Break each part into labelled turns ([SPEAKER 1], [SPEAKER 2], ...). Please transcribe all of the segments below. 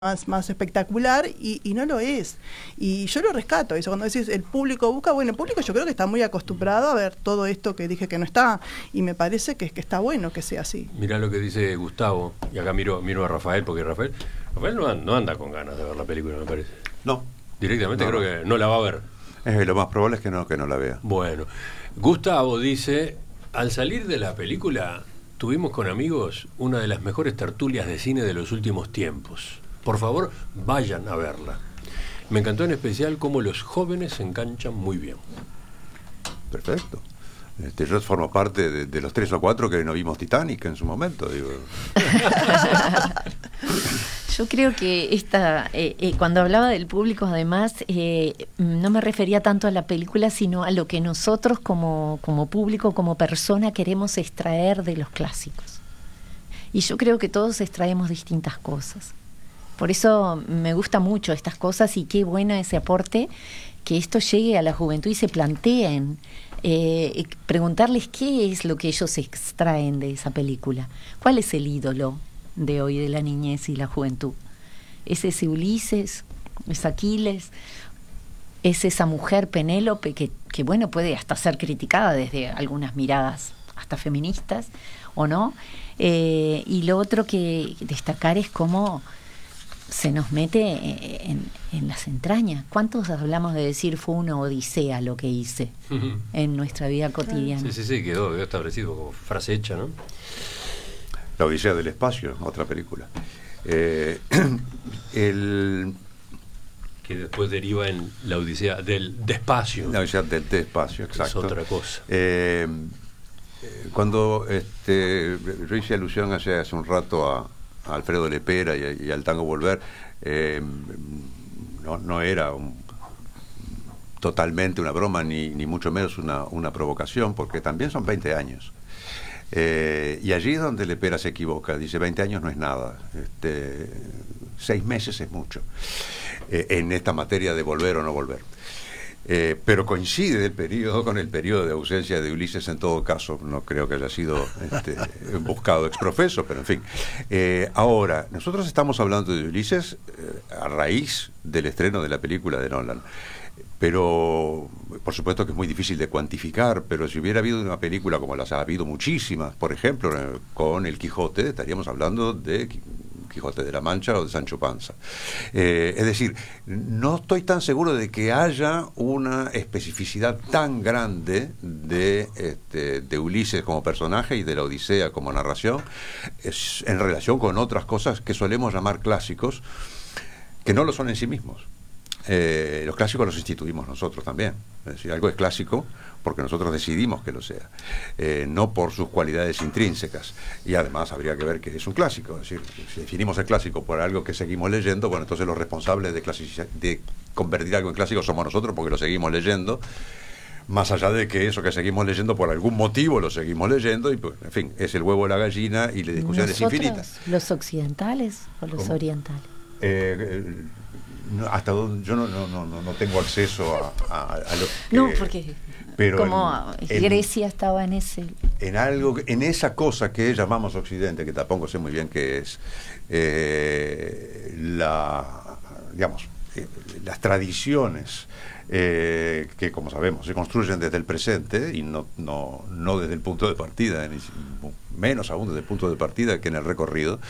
[SPEAKER 1] más espectacular y no lo es. Y yo lo rescato, eso cuando decís el público busca, bueno, el público yo creo que está muy acostumbrado a ver todo esto que dije que no está, y me parece que está bueno que sea así.
[SPEAKER 2] Mirá lo que dice Gustavo, y acá miro a Rafael, porque Rafael no anda con ganas de ver la película, me parece.
[SPEAKER 3] No.
[SPEAKER 2] Directamente creo que no la va a ver.
[SPEAKER 3] Lo más probable es que no la vea.
[SPEAKER 2] Bueno, Gustavo dice, al salir de la película tuvimos con amigos una de las mejores tertulias de cine de los últimos tiempos. Por favor, vayan a verla. Me encantó en especial cómo los jóvenes se enganchan muy bien.
[SPEAKER 3] Perfecto. Yo formo parte de los 3 o 4 que no vimos Titanic en su momento, digo.
[SPEAKER 4] Yo creo que cuando hablaba del público, además, no me refería tanto a la película, sino a lo que nosotros como público, como persona, queremos extraer de los clásicos. Y yo creo que todos extraemos distintas cosas. Por eso me gusta mucho estas cosas, y qué bueno ese aporte, que esto llegue a la juventud y se planteen, preguntarles qué es lo que ellos extraen de esa película. ¿Cuál es el ídolo de hoy de la niñez y la juventud? ¿Es ese Ulises? ¿Es Aquiles? ¿Es esa mujer Penélope que bueno, puede hasta ser criticada desde algunas miradas hasta feministas, o no? Y lo otro que destacar es cómo se nos mete en las entrañas. ¿Cuántos hablamos de decir fue una odisea lo que hice en nuestra vida cotidiana?
[SPEAKER 2] Sí, quedó establecido como frase hecha, ¿no?
[SPEAKER 3] La Odisea del Espacio, otra película.
[SPEAKER 2] Que después deriva en la Odisea del Despacio.
[SPEAKER 3] La Odisea del Despacio, exacto.
[SPEAKER 2] Es otra cosa.
[SPEAKER 3] Cuando yo hice alusión hace un rato a Alfredo Lepera y al tango Volver, no era totalmente una broma, ni mucho menos una provocación, porque también son 20 años. Y allí es donde Lepera se equivoca, dice 20 años no es nada, 6 meses es mucho, en esta materia de volver o no volver. Pero coincide el periodo con el periodo de ausencia de Ulises en todo caso. No creo que haya sido buscado exprofeso, pero en fin. Ahora, nosotros estamos hablando de Ulises a raíz del estreno de la película de Nolan. Pero, por supuesto que es muy difícil de cuantificar, pero si hubiera habido una película como las ha habido muchísimas, por ejemplo, con El Quijote, estaríamos hablando de Quijote de la Mancha o de Sancho Panza. Es decir, no estoy tan seguro de que haya una especificidad tan grande de Ulises como personaje y de la Odisea como narración en relación con otras cosas que solemos llamar clásicos, que no lo son en sí mismos. Los clásicos los instituimos nosotros también. Es decir, algo es clásico porque nosotros decidimos que lo sea, no por sus cualidades intrínsecas. Y además habría que ver qué es un clásico. Es decir, si definimos el clásico por algo que seguimos leyendo, bueno, entonces los responsables de convertir algo en clásico somos nosotros, porque lo seguimos leyendo, más allá de que eso que seguimos leyendo por algún motivo lo seguimos leyendo, y pues, en fin, es el huevo o la gallina, y la discusión es infinita.
[SPEAKER 4] ¿Los occidentales o los orientales?
[SPEAKER 3] Hasta donde yo no tengo acceso a lo que,
[SPEAKER 4] no, porque
[SPEAKER 3] pero
[SPEAKER 4] como Grecia estaba en
[SPEAKER 3] algo, en esa cosa que llamamos Occidente, que tampoco sé muy bien qué es, las tradiciones que, como sabemos, se construyen desde el presente y no desde el punto de partida, ni menos aún desde el punto de partida que en el recorrido.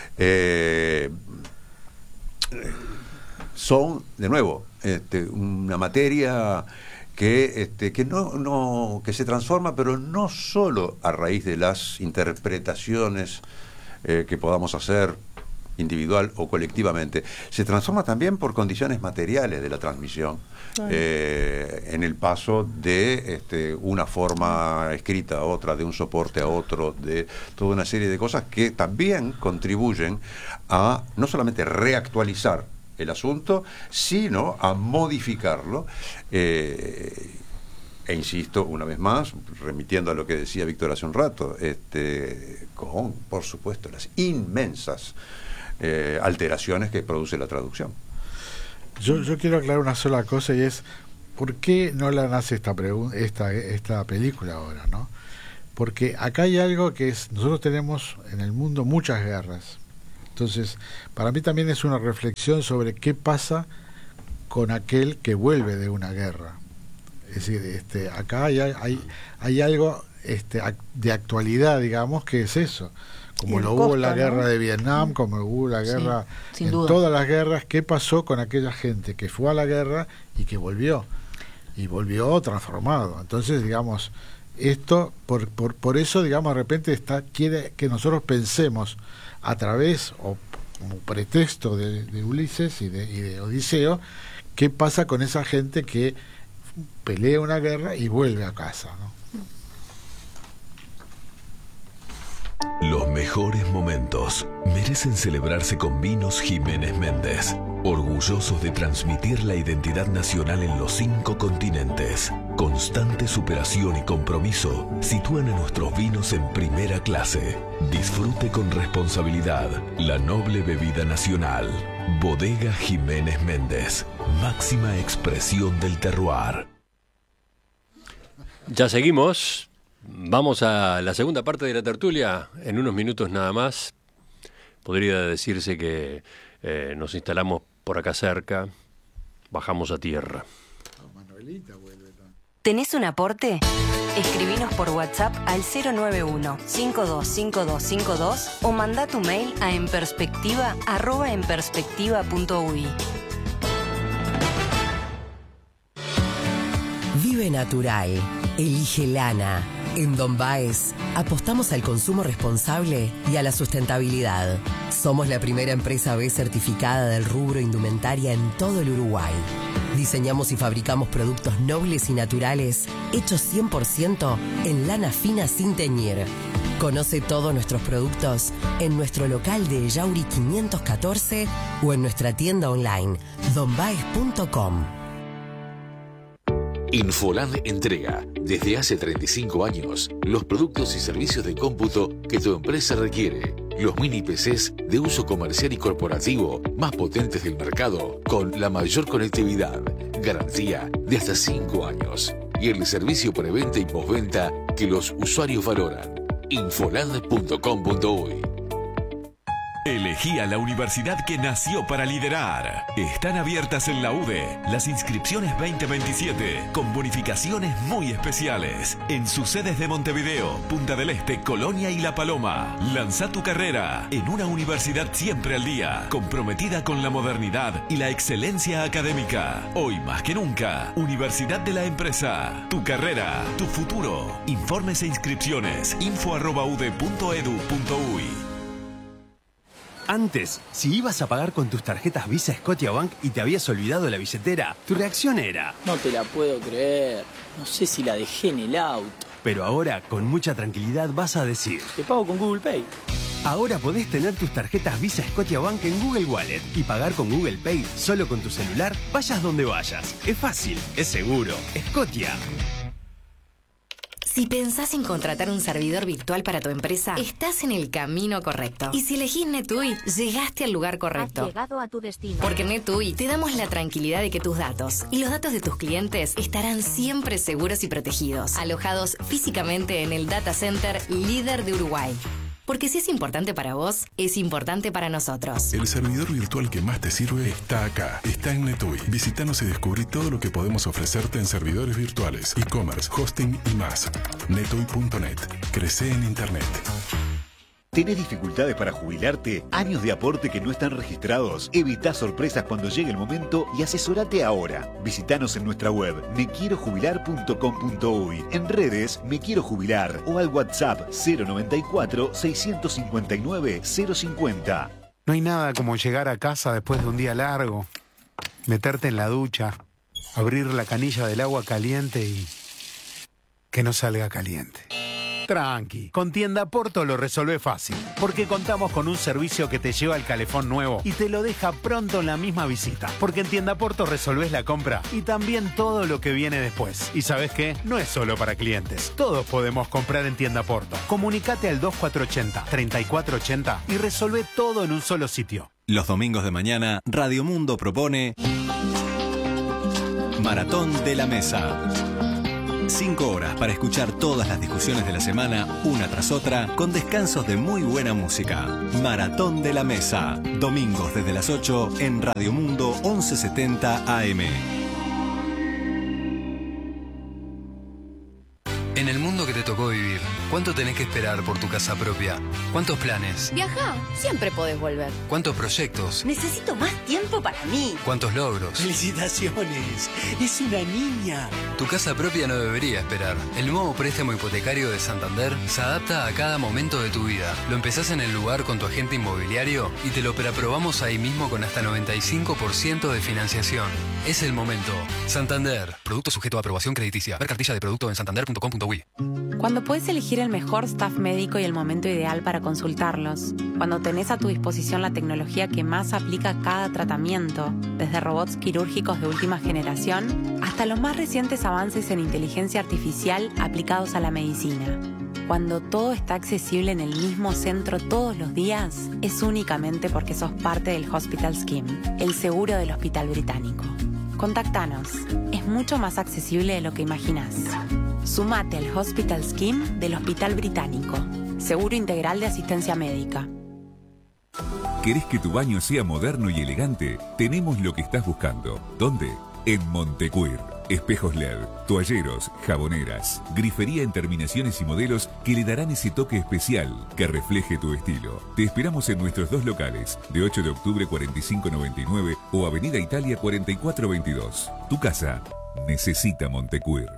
[SPEAKER 3] Son, de nuevo, una materia que se transforma, pero no solo a raíz de las interpretaciones que podamos hacer individual o colectivamente, se transforma también por condiciones materiales de la transmisión, en el paso de una forma escrita a otra, de un soporte a otro, de toda una serie de cosas que también contribuyen a no solamente reactualizar el asunto, sino a modificarlo, e insisto una vez más, remitiendo a lo que decía Víctor hace un rato, con, por supuesto, las inmensas alteraciones que produce la traducción.
[SPEAKER 5] Yo quiero aclarar una sola cosa, y es ¿por qué Nolan hace esta película ahora, ¿no? Porque acá hay algo que es, nosotros tenemos en el mundo muchas guerras, Entonces, para mí también es una reflexión sobre qué pasa con aquel que vuelve de una guerra. Es decir, acá hay algo de actualidad, digamos, que es eso. Como lo hubo en la guerra de Vietnam, como hubo la guerra, en todas las guerras, ¿qué pasó con aquella gente que fue a la guerra y que volvió? Y volvió transformado. Entonces, digamos, esto, por eso, digamos, de repente quiere que nosotros pensemos a través, o como pretexto de Ulises y de Odiseo, qué pasa con esa gente que pelea una guerra y vuelve a casa, ¿no?
[SPEAKER 6] Los mejores momentos merecen celebrarse con Vinos Jiménez Méndez, orgullosos de transmitir la identidad nacional en los 5 continentes. Constante superación y compromiso sitúan a nuestros vinos en primera clase. Disfrute con responsabilidad la noble bebida nacional. Bodega Jiménez Méndez, máxima expresión del terroir.
[SPEAKER 2] Ya seguimos. Vamos a la segunda parte de la tertulia, en unos minutos nada más. Podría decirse que nos instalamos por acá cerca, bajamos a tierra.
[SPEAKER 7] ¿Tenés un aporte? Escribinos por WhatsApp al 091-525252 o mandá tu mail a enperspectiva@enperspectiva.uy.
[SPEAKER 8] Vive natural. Elige lana. En Don Baez apostamos al consumo responsable y a la sustentabilidad. Somos la primera empresa B certificada del rubro indumentaria en todo el Uruguay. Diseñamos y fabricamos productos nobles y naturales hechos 100% en lana fina sin teñir. Conoce todos nuestros productos en nuestro local de Yauri 514 o en nuestra tienda online donbaez.com.
[SPEAKER 9] Infoland entrega, desde hace 35 años, los productos y servicios de cómputo que tu empresa requiere. Los mini PCs de uso comercial y corporativo más potentes del mercado, con la mayor conectividad, garantía de hasta 5 años y el servicio preventa y postventa que los usuarios valoran. Infoland.com.uy.
[SPEAKER 6] Elegí a la universidad que nació para liderar. Están abiertas en la UDE las inscripciones 2027 con bonificaciones muy especiales en sus sedes de Montevideo, Punta del Este, Colonia y La Paloma. Lanza tu carrera en una universidad siempre al día, comprometida con la modernidad y la excelencia académica. Hoy más que nunca, Universidad de la Empresa. Tu carrera, tu futuro. Informes e inscripciones info@ude.edu.uy.
[SPEAKER 10] Antes, si ibas a pagar con tus tarjetas Visa Scotiabank y te habías olvidado la billetera, tu reacción era:
[SPEAKER 11] no te la puedo creer, no sé si la dejé en el auto.
[SPEAKER 10] Pero ahora, con mucha tranquilidad, vas a decir:
[SPEAKER 11] te pago con Google Pay.
[SPEAKER 10] Ahora podés tener tus tarjetas Visa Scotiabank en Google Wallet y pagar con Google Pay solo con tu celular, vayas donde vayas. Es fácil, es seguro. Scotia.
[SPEAKER 12] Si pensás en contratar un servidor virtual para tu empresa, estás en el camino correcto. Y si elegís NetUI, llegaste al lugar correcto.
[SPEAKER 13] Has llegado a tu destino.
[SPEAKER 12] Porque en NetUI te damos la tranquilidad de que tus datos y los datos de tus clientes estarán siempre seguros y protegidos, alojados físicamente en el data center líder de Uruguay. Porque si es importante para vos, es importante para nosotros.
[SPEAKER 14] El servidor virtual que más te sirve está acá, está en NetUI. Visítanos y descubrí todo lo que podemos ofrecerte en servidores virtuales, e-commerce, hosting y más. netui.net. Crece en Internet.
[SPEAKER 15] ¿Tenés dificultades para jubilarte? ¿Años de aporte que no están registrados? Evita sorpresas cuando llegue el momento y asesorate ahora. Visítanos en nuestra web mequierojubilar.com.uy, en redes Me Quiero Jubilar o al WhatsApp 094-659-050.
[SPEAKER 16] No hay nada como llegar a casa después de un día largo, meterte en la ducha, abrir la canilla del agua caliente y que no salga caliente. Tranqui, con Tienda Porto lo resolvé fácil, porque contamos con un servicio que te lleva el calefón nuevo y te lo deja pronto en la misma visita. Porque en Tienda Porto resolvés la compra y también todo lo que viene después. Y ¿sabés qué? No es solo para clientes. Todos podemos comprar en Tienda Porto. Comunicate al 2480-3480 y resolvé todo en un solo sitio.
[SPEAKER 17] Los domingos de mañana, Radio Mundo propone Maratón de la Mesa. 5 horas para escuchar todas las discusiones de la semana, una tras otra, con descansos de muy buena música. Maratón de la Mesa. Domingos desde las 8 en Radio Mundo 1170 AM.
[SPEAKER 13] En el mundo que te tocó vivir, ¿cuánto tenés que esperar por tu casa propia? ¿Cuántos planes?
[SPEAKER 18] Viajá, siempre podés volver.
[SPEAKER 13] ¿Cuántos proyectos?
[SPEAKER 18] Necesito más tiempo para mí.
[SPEAKER 13] ¿Cuántos logros?
[SPEAKER 19] ¡Felicitaciones! ¡Es una niña!
[SPEAKER 13] Tu casa propia no debería esperar. El nuevo préstamo hipotecario de Santander se adapta a cada momento de tu vida. Lo empezás en el lugar con tu agente inmobiliario y te lo preaprobamos ahí mismo con hasta 95% de financiación. Es el momento. Santander. Producto sujeto a aprobación crediticia. Ver cartilla de producto en santander.com.uy.
[SPEAKER 20] Cuando puedes elegir el mejor staff médico y el momento ideal para consultarlos. Cuando tenés a tu disposición la tecnología que más aplica a cada tratamiento, desde robots quirúrgicos de última generación hasta los más recientes avances en inteligencia artificial aplicados a la medicina. Cuando todo está accesible en el mismo centro todos los días, es únicamente porque sos parte del Hospital Scheme, el seguro del Hospital Británico. Contactanos. Es mucho más accesible de lo que imaginás. Sumate al Hospital Scheme del Hospital Británico. Seguro integral de asistencia médica.
[SPEAKER 21] ¿Querés que tu baño sea moderno y elegante? Tenemos lo que estás buscando. ¿Dónde? En Montecuir. Espejos LED, toalleros, jaboneras, grifería en terminaciones y modelos que le darán ese toque especial que refleje tu estilo. Te esperamos en nuestros 2 locales, de 8 de octubre 4599 o Avenida Italia 4422. Tu casa necesita Montecuir.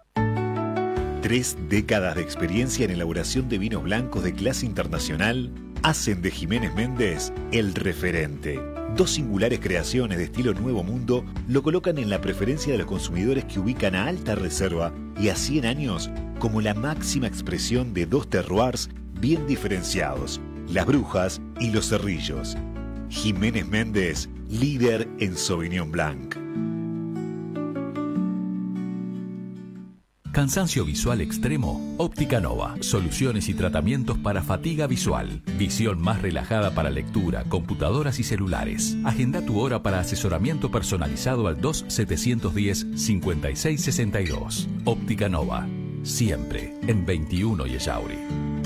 [SPEAKER 15] 3 décadas de experiencia en elaboración de vinos blancos de clase internacional hacen de Jiménez Méndez el referente. 2 singulares creaciones de estilo Nuevo Mundo lo colocan en la preferencia de los consumidores que ubican a Alta Reserva y a 100 años como la máxima expresión de 2 terroirs bien diferenciados, Las Brujas y Los Cerrillos. Jiménez Méndez, líder en Sauvignon Blanc.
[SPEAKER 22] Cansancio visual extremo, Óptica Nova. Soluciones y tratamientos para fatiga visual. Visión más relajada para lectura, computadoras y celulares. Agenda tu hora para asesoramiento personalizado al 2710-5662. Óptica Nova. Siempre en 21 y Echauri.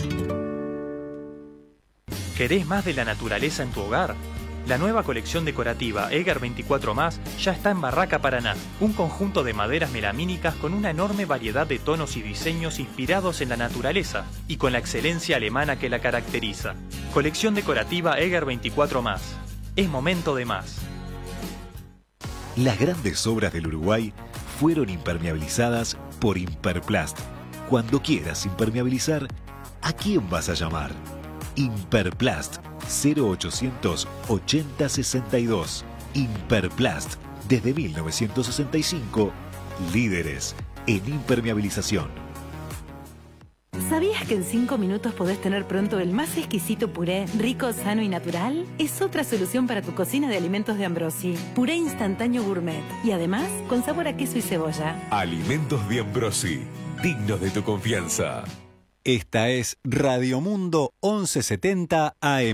[SPEAKER 23] ¿Querés más de la naturaleza en tu hogar? La nueva colección decorativa Eger 24+, ya está en Barraca Paraná, un conjunto de maderas melamínicas con una enorme variedad de tonos y diseños inspirados en la naturaleza y con la excelencia alemana que la caracteriza. Colección decorativa Eger 24+. Es momento de más.
[SPEAKER 15] Las grandes obras del Uruguay fueron impermeabilizadas por Imperplast. Cuando quieras impermeabilizar, ¿a quién vas a llamar? Imperplast 0800 80 62. Imperplast, desde 1965, líderes en impermeabilización.
[SPEAKER 24] ¿Sabías que en 5 minutos podés tener pronto el más exquisito puré, rico, sano y natural? Es otra solución para tu cocina de alimentos de Ambrosi. Puré instantáneo gourmet y además con sabor a queso y cebolla.
[SPEAKER 6] Alimentos de Ambrosi, dignos de tu confianza.
[SPEAKER 17] Esta es Radio Mundo 1170 AM.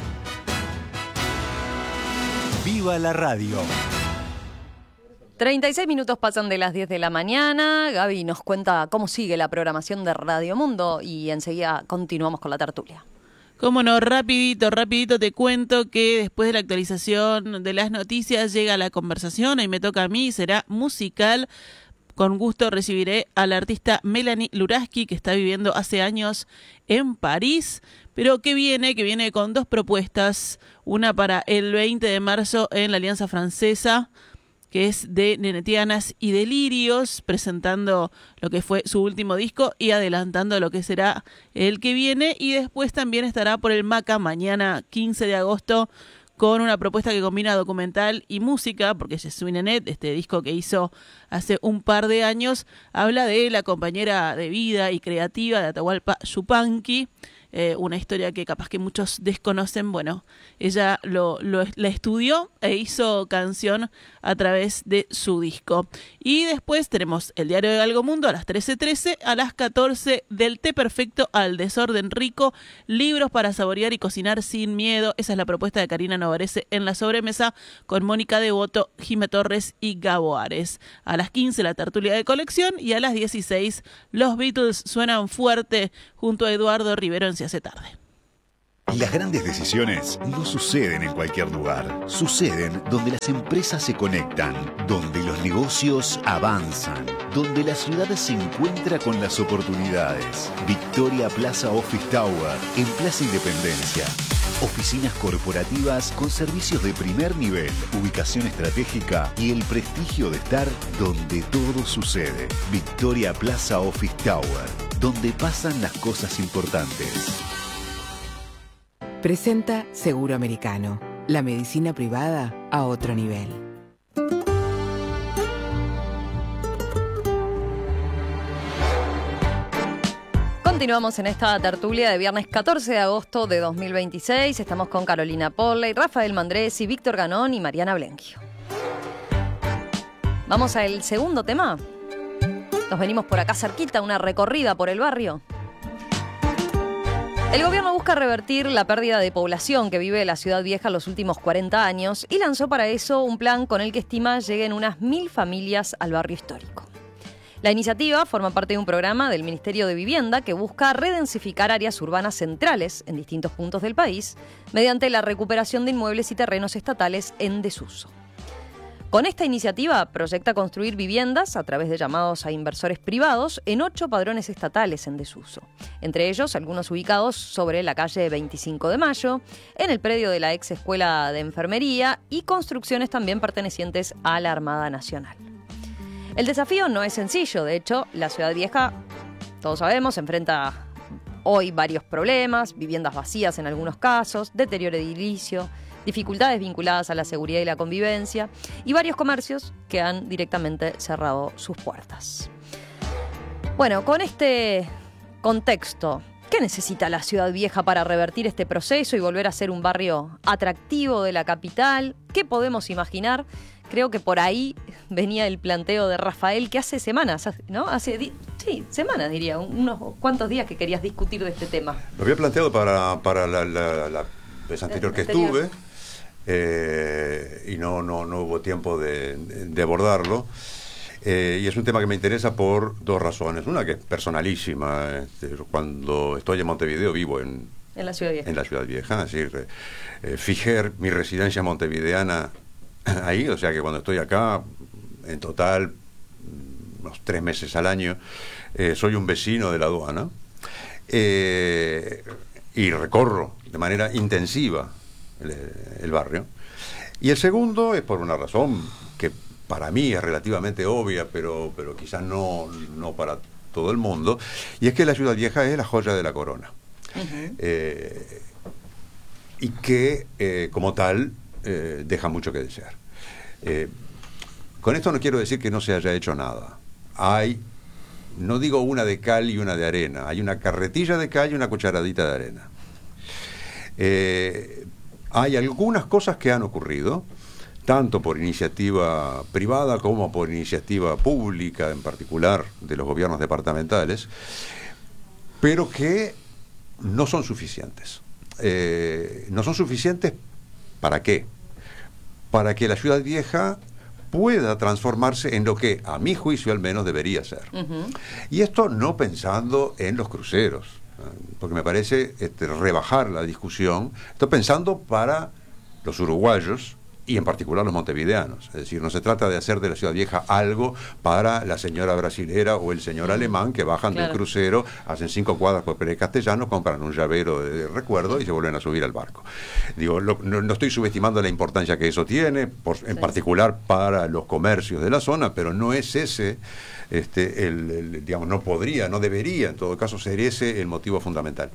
[SPEAKER 17] ¡Viva la radio!
[SPEAKER 25] 36 minutos pasan de las 10 de la mañana. Gaby nos cuenta cómo sigue la programación de Radio Mundo y enseguida continuamos con la tertulia.
[SPEAKER 26] Cómo no, rapidito te cuento que después de la actualización de las noticias llega la conversación, y me toca a mí, será musical. Con gusto recibiré a la artista Melanie Luraski, que está viviendo hace años en París, pero que viene con 2 propuestas, una para el 20 de marzo en la Alianza Francesa, que es de Nenetianas y Delirios, presentando lo que fue su último disco y adelantando lo que será el que viene, y después también estará por el Maca mañana 15 de agosto, con una propuesta que combina documental y música, porque Je suis Nenette, este disco que hizo hace un par de años, habla de la compañera de vida y creativa de Atahualpa Yupanqui, una historia que capaz que muchos desconocen. Bueno, ella la estudió e hizo canción a través de su disco. Y después tenemos el Diario de Galgomundo a las 13:13, a las 14 del té perfecto al desorden rico, libros para saborear y cocinar sin miedo. Esa es la propuesta de Karina Novarese en la sobremesa con Mónica Devoto, Jime Torres y Gabo Ares. A las 15 la tertulia de colección y a las 16 los Beatles suenan fuerte junto a Eduardo Rivero en Se hace tarde.
[SPEAKER 15] Las grandes decisiones no suceden en cualquier lugar. Suceden donde las empresas se conectan, donde los negocios avanzan, donde la ciudad se encuentra con las oportunidades. Victoria Plaza Office Tower, en Plaza Independencia. Oficinas corporativas con servicios de primer nivel, ubicación estratégica y el prestigio de estar donde todo sucede. Victoria Plaza Office Tower, donde pasan las cosas importantes.
[SPEAKER 1] Presenta Seguro Americano, la medicina privada a otro nivel.
[SPEAKER 25] Continuamos en esta tertulia de viernes 14 de agosto de 2026. Estamos con Carolina Polley, Rafael Mandresi, Víctor Ganón y Mariana Blenquio. Vamos al segundo tema. Nos venimos por acá cerquita, una recorrida por el barrio. El gobierno busca revertir la pérdida de población que vive la Ciudad Vieja en los últimos 40 años y lanzó para eso un plan con el que estima lleguen unas 1000 familias al barrio histórico. La iniciativa forma parte de un programa del Ministerio de Vivienda que busca redensificar áreas urbanas centrales en distintos puntos del país mediante la recuperación de inmuebles y terrenos estatales en desuso. Con esta iniciativa proyecta construir viviendas a través de llamados a inversores privados en 8 padrones estatales en desuso, entre ellos algunos ubicados sobre la calle 25 de Mayo, en el predio de la ex Escuela de Enfermería y construcciones también pertenecientes a la Armada Nacional. El desafío no es sencillo, de hecho, la Ciudad Vieja, todos sabemos, enfrenta hoy varios problemas, viviendas vacías en algunos casos, deterioro edilicio, dificultades vinculadas a la seguridad y la convivencia y varios comercios que han directamente cerrado sus puertas. Bueno, con este contexto, ¿qué necesita la Ciudad Vieja para revertir este proceso y volver a ser un barrio atractivo de la capital? ¿Qué podemos imaginar? Creo que por ahí venía el planteo de Rafael, que hace semanas, ¿no? Semanas diría, unos cuantos días que querías discutir de este tema.
[SPEAKER 2] Lo había planteado para la vez anterior que estuve. Y no hubo tiempo de abordarlo. Y es un tema que me interesa por dos razones. Una que es personalísima. Cuando estoy en Montevideo vivo en la Ciudad Vieja. En la Ciudad Vieja, es decir, fijé mi residencia montevideana ahí, o sea que cuando estoy acá, en total, unos 3 meses al año, soy un vecino de la aduana. Y recorro de manera intensiva el barrio. Y el segundo es por una razón que para mí es relativamente obvia, pero quizás no para todo el mundo, y es que la Ciudad Vieja es la joya de la corona. Y que como tal deja mucho que desear. Con esto no quiero decir que no se haya hecho nada. Hay, no digo una de cal y una de arena, hay una carretilla de cal y una cucharadita de arena. Hay algunas cosas que han ocurrido, tanto por iniciativa privada como por iniciativa pública, en particular de los gobiernos departamentales, pero que no son suficientes. No son suficientes ¿para qué? Para que la Ciudad Vieja pueda transformarse en lo que, a mi juicio al menos, debería ser. Y esto no pensando en los cruceros, porque me parece rebajar la discusión. Estoy pensando para los uruguayos y en particular los montevideanos. Es decir, no se trata de hacer de la Ciudad Vieja algo para la señora brasilera o el señor alemán que bajan del crucero, hacen 5 cuadras por Pérez Castellano, compran un llavero de recuerdo y se vuelven a subir al barco. Digo, no estoy subestimando la importancia que eso tiene, en particular para los comercios de la zona, pero no es ese digamos, no debería en todo caso ser ese el motivo fundamental.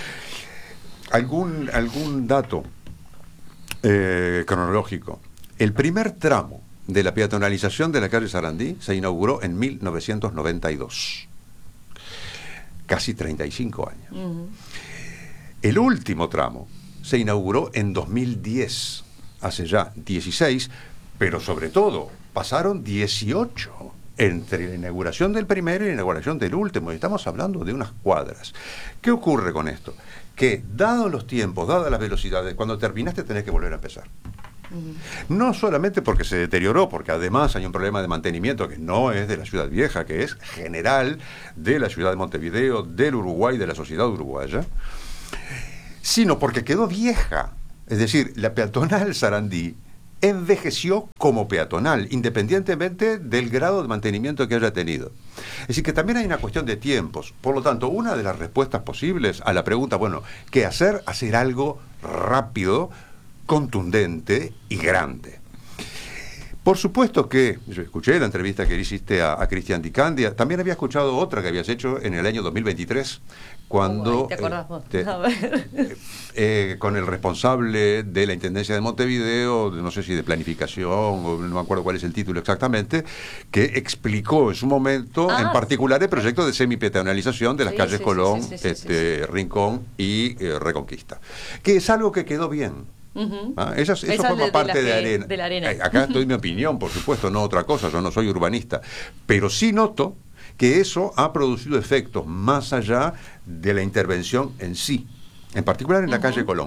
[SPEAKER 2] Algún dato cronológico. El primer tramo de la peatonalización de la calle Sarandí se inauguró en 1992. Casi 35 años. El último tramo se inauguró en 2010, hace ya 16, pero sobre todo pasaron 18 entre la inauguración del primero y la inauguración del último, y estamos hablando de unas cuadras. ¿Qué ocurre con esto? Que dados los tiempos, dadas las velocidades, cuando terminaste tenés que volver a empezar. No solamente porque se deterioró, porque además hay un problema de mantenimiento que no es de la ciudad vieja, que es general de la ciudad de Montevideo, del Uruguay, de la sociedad uruguaya, sino porque quedó vieja. Es decir, la peatonal Sarandí envejeció como peatonal, independientemente del grado de mantenimiento que haya tenido. Es decir, que también hay una cuestión de tiempos. Por lo tanto, una de las respuestas posibles a la pregunta, bueno, ¿qué hacer? Hacer algo rápido, contundente y grande. Por supuesto que yo escuché la entrevista que hiciste a Cristian Di Candia, también había escuchado otra que habías hecho en el año 2023, cuando
[SPEAKER 25] ¿te acordás vos? A ver.
[SPEAKER 2] Con el responsable de la Intendencia de Montevideo, no sé si de planificación, o no me acuerdo cuál es el título exactamente, que explicó en su momento, en particular, el proyecto de semipeatonalización de las calles Colón, Rincón y Reconquista, que es algo que quedó bien. Eso forma parte de la arena. Acá estoy mi opinión, por supuesto, no otra cosa, yo no soy urbanista, pero sí noto que eso ha producido efectos más allá de la intervención en sí, en particular en la calle Colón.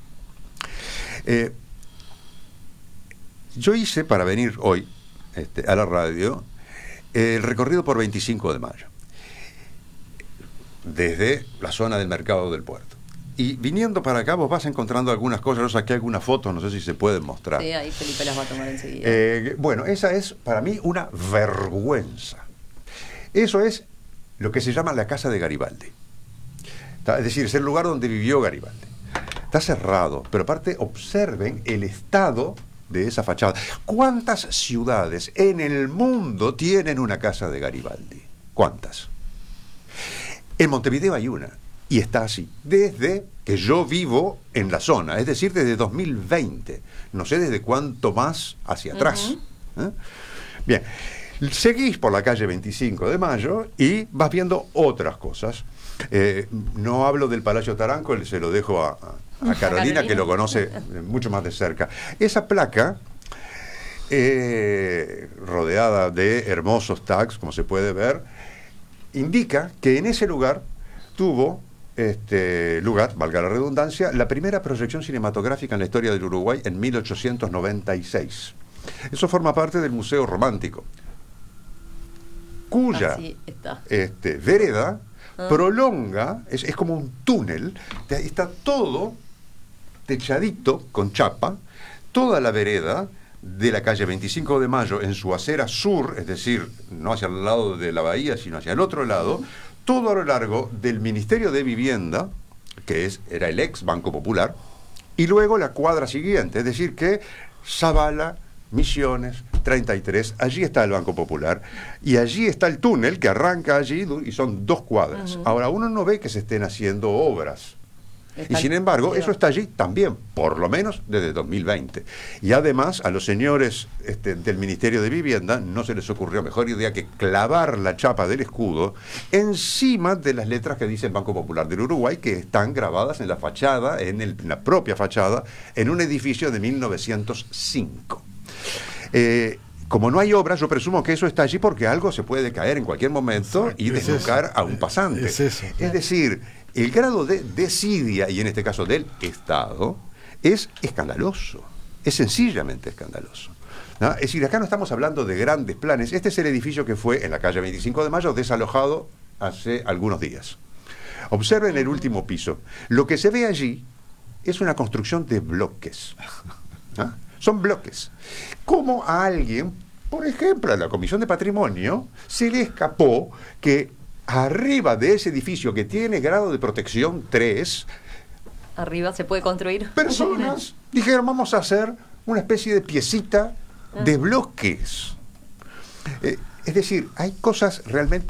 [SPEAKER 2] Yo hice, para venir hoy a la radio, el recorrido por 25 de mayo, desde la zona del Mercado del Puerto. Y viniendo para acá vos vas encontrando algunas cosas. Yo saqué algunas fotos, no sé si se pueden mostrar.
[SPEAKER 25] Sí, ahí Felipe las va a tomar enseguida.
[SPEAKER 2] Bueno, esa es para mí una vergüenza. Eso es lo que se llama la casa de Garibaldi. Es decir, es el lugar donde vivió Garibaldi. Está cerrado, pero aparte observen el estado de esa fachada. ¿Cuántas ciudades en el mundo tienen una casa de Garibaldi? ¿Cuántas? En Montevideo hay una. Y está así, desde que yo vivo en la zona, es decir, desde 2020. No sé desde cuánto más hacia atrás. Bien, seguís por la calle 25 de Mayo y vas viendo otras cosas. No hablo del Palacio Taranco, se lo dejo a Carolina, que lo conoce mucho más de cerca. Esa placa, rodeada de hermosos tags, como se puede ver, indica que en ese lugar tuvo valga la redundancia, la primera proyección cinematográfica en la historia del Uruguay en 1896. Eso forma parte del Museo Romántico, cuya vereda prolonga, es como un túnel, está todo techadito con chapa, toda la vereda de la calle 25 de Mayo en su acera sur, es decir, no hacia el lado de la bahía, sino hacia el otro lado, todo a lo largo del Ministerio de Vivienda, que era el ex Banco Popular, y luego la cuadra siguiente, es decir que Zavala, Misiones, 33, allí está el Banco Popular, y allí está el túnel que arranca allí, y son 2 cuadras. Ahora, uno no ve que se estén haciendo obras, y sin embargo, eso está allí también, por lo menos desde 2020. Y además, a los señores del Ministerio de Vivienda no se les ocurrió mejor idea que clavar la chapa del escudo encima de las letras que dice el Banco Popular del Uruguay, que están grabadas en la fachada, en la propia fachada, en un edificio de 1905. Como no hay obras, yo presumo que eso está allí porque algo se puede caer en cualquier momento y desnucar a un pasante. Es decir, el grado de desidia, y en este caso del Estado, es escandaloso, es sencillamente escandaloso. ¿No? Es decir, acá no estamos hablando de grandes planes. Este es el edificio que fue en la calle 25 de Mayo desalojado hace algunos días. Observen el último piso. Lo que se ve allí es una construcción de bloques. ¿Ah? Son bloques. Como a alguien, por ejemplo, a la Comisión de Patrimonio, se le escapó que arriba de ese edificio que tiene grado de protección 3,
[SPEAKER 25] arriba se puede construir.
[SPEAKER 2] Personas dijeron, vamos a hacer una especie de piecita de bloques. Es decir, hay cosas realmente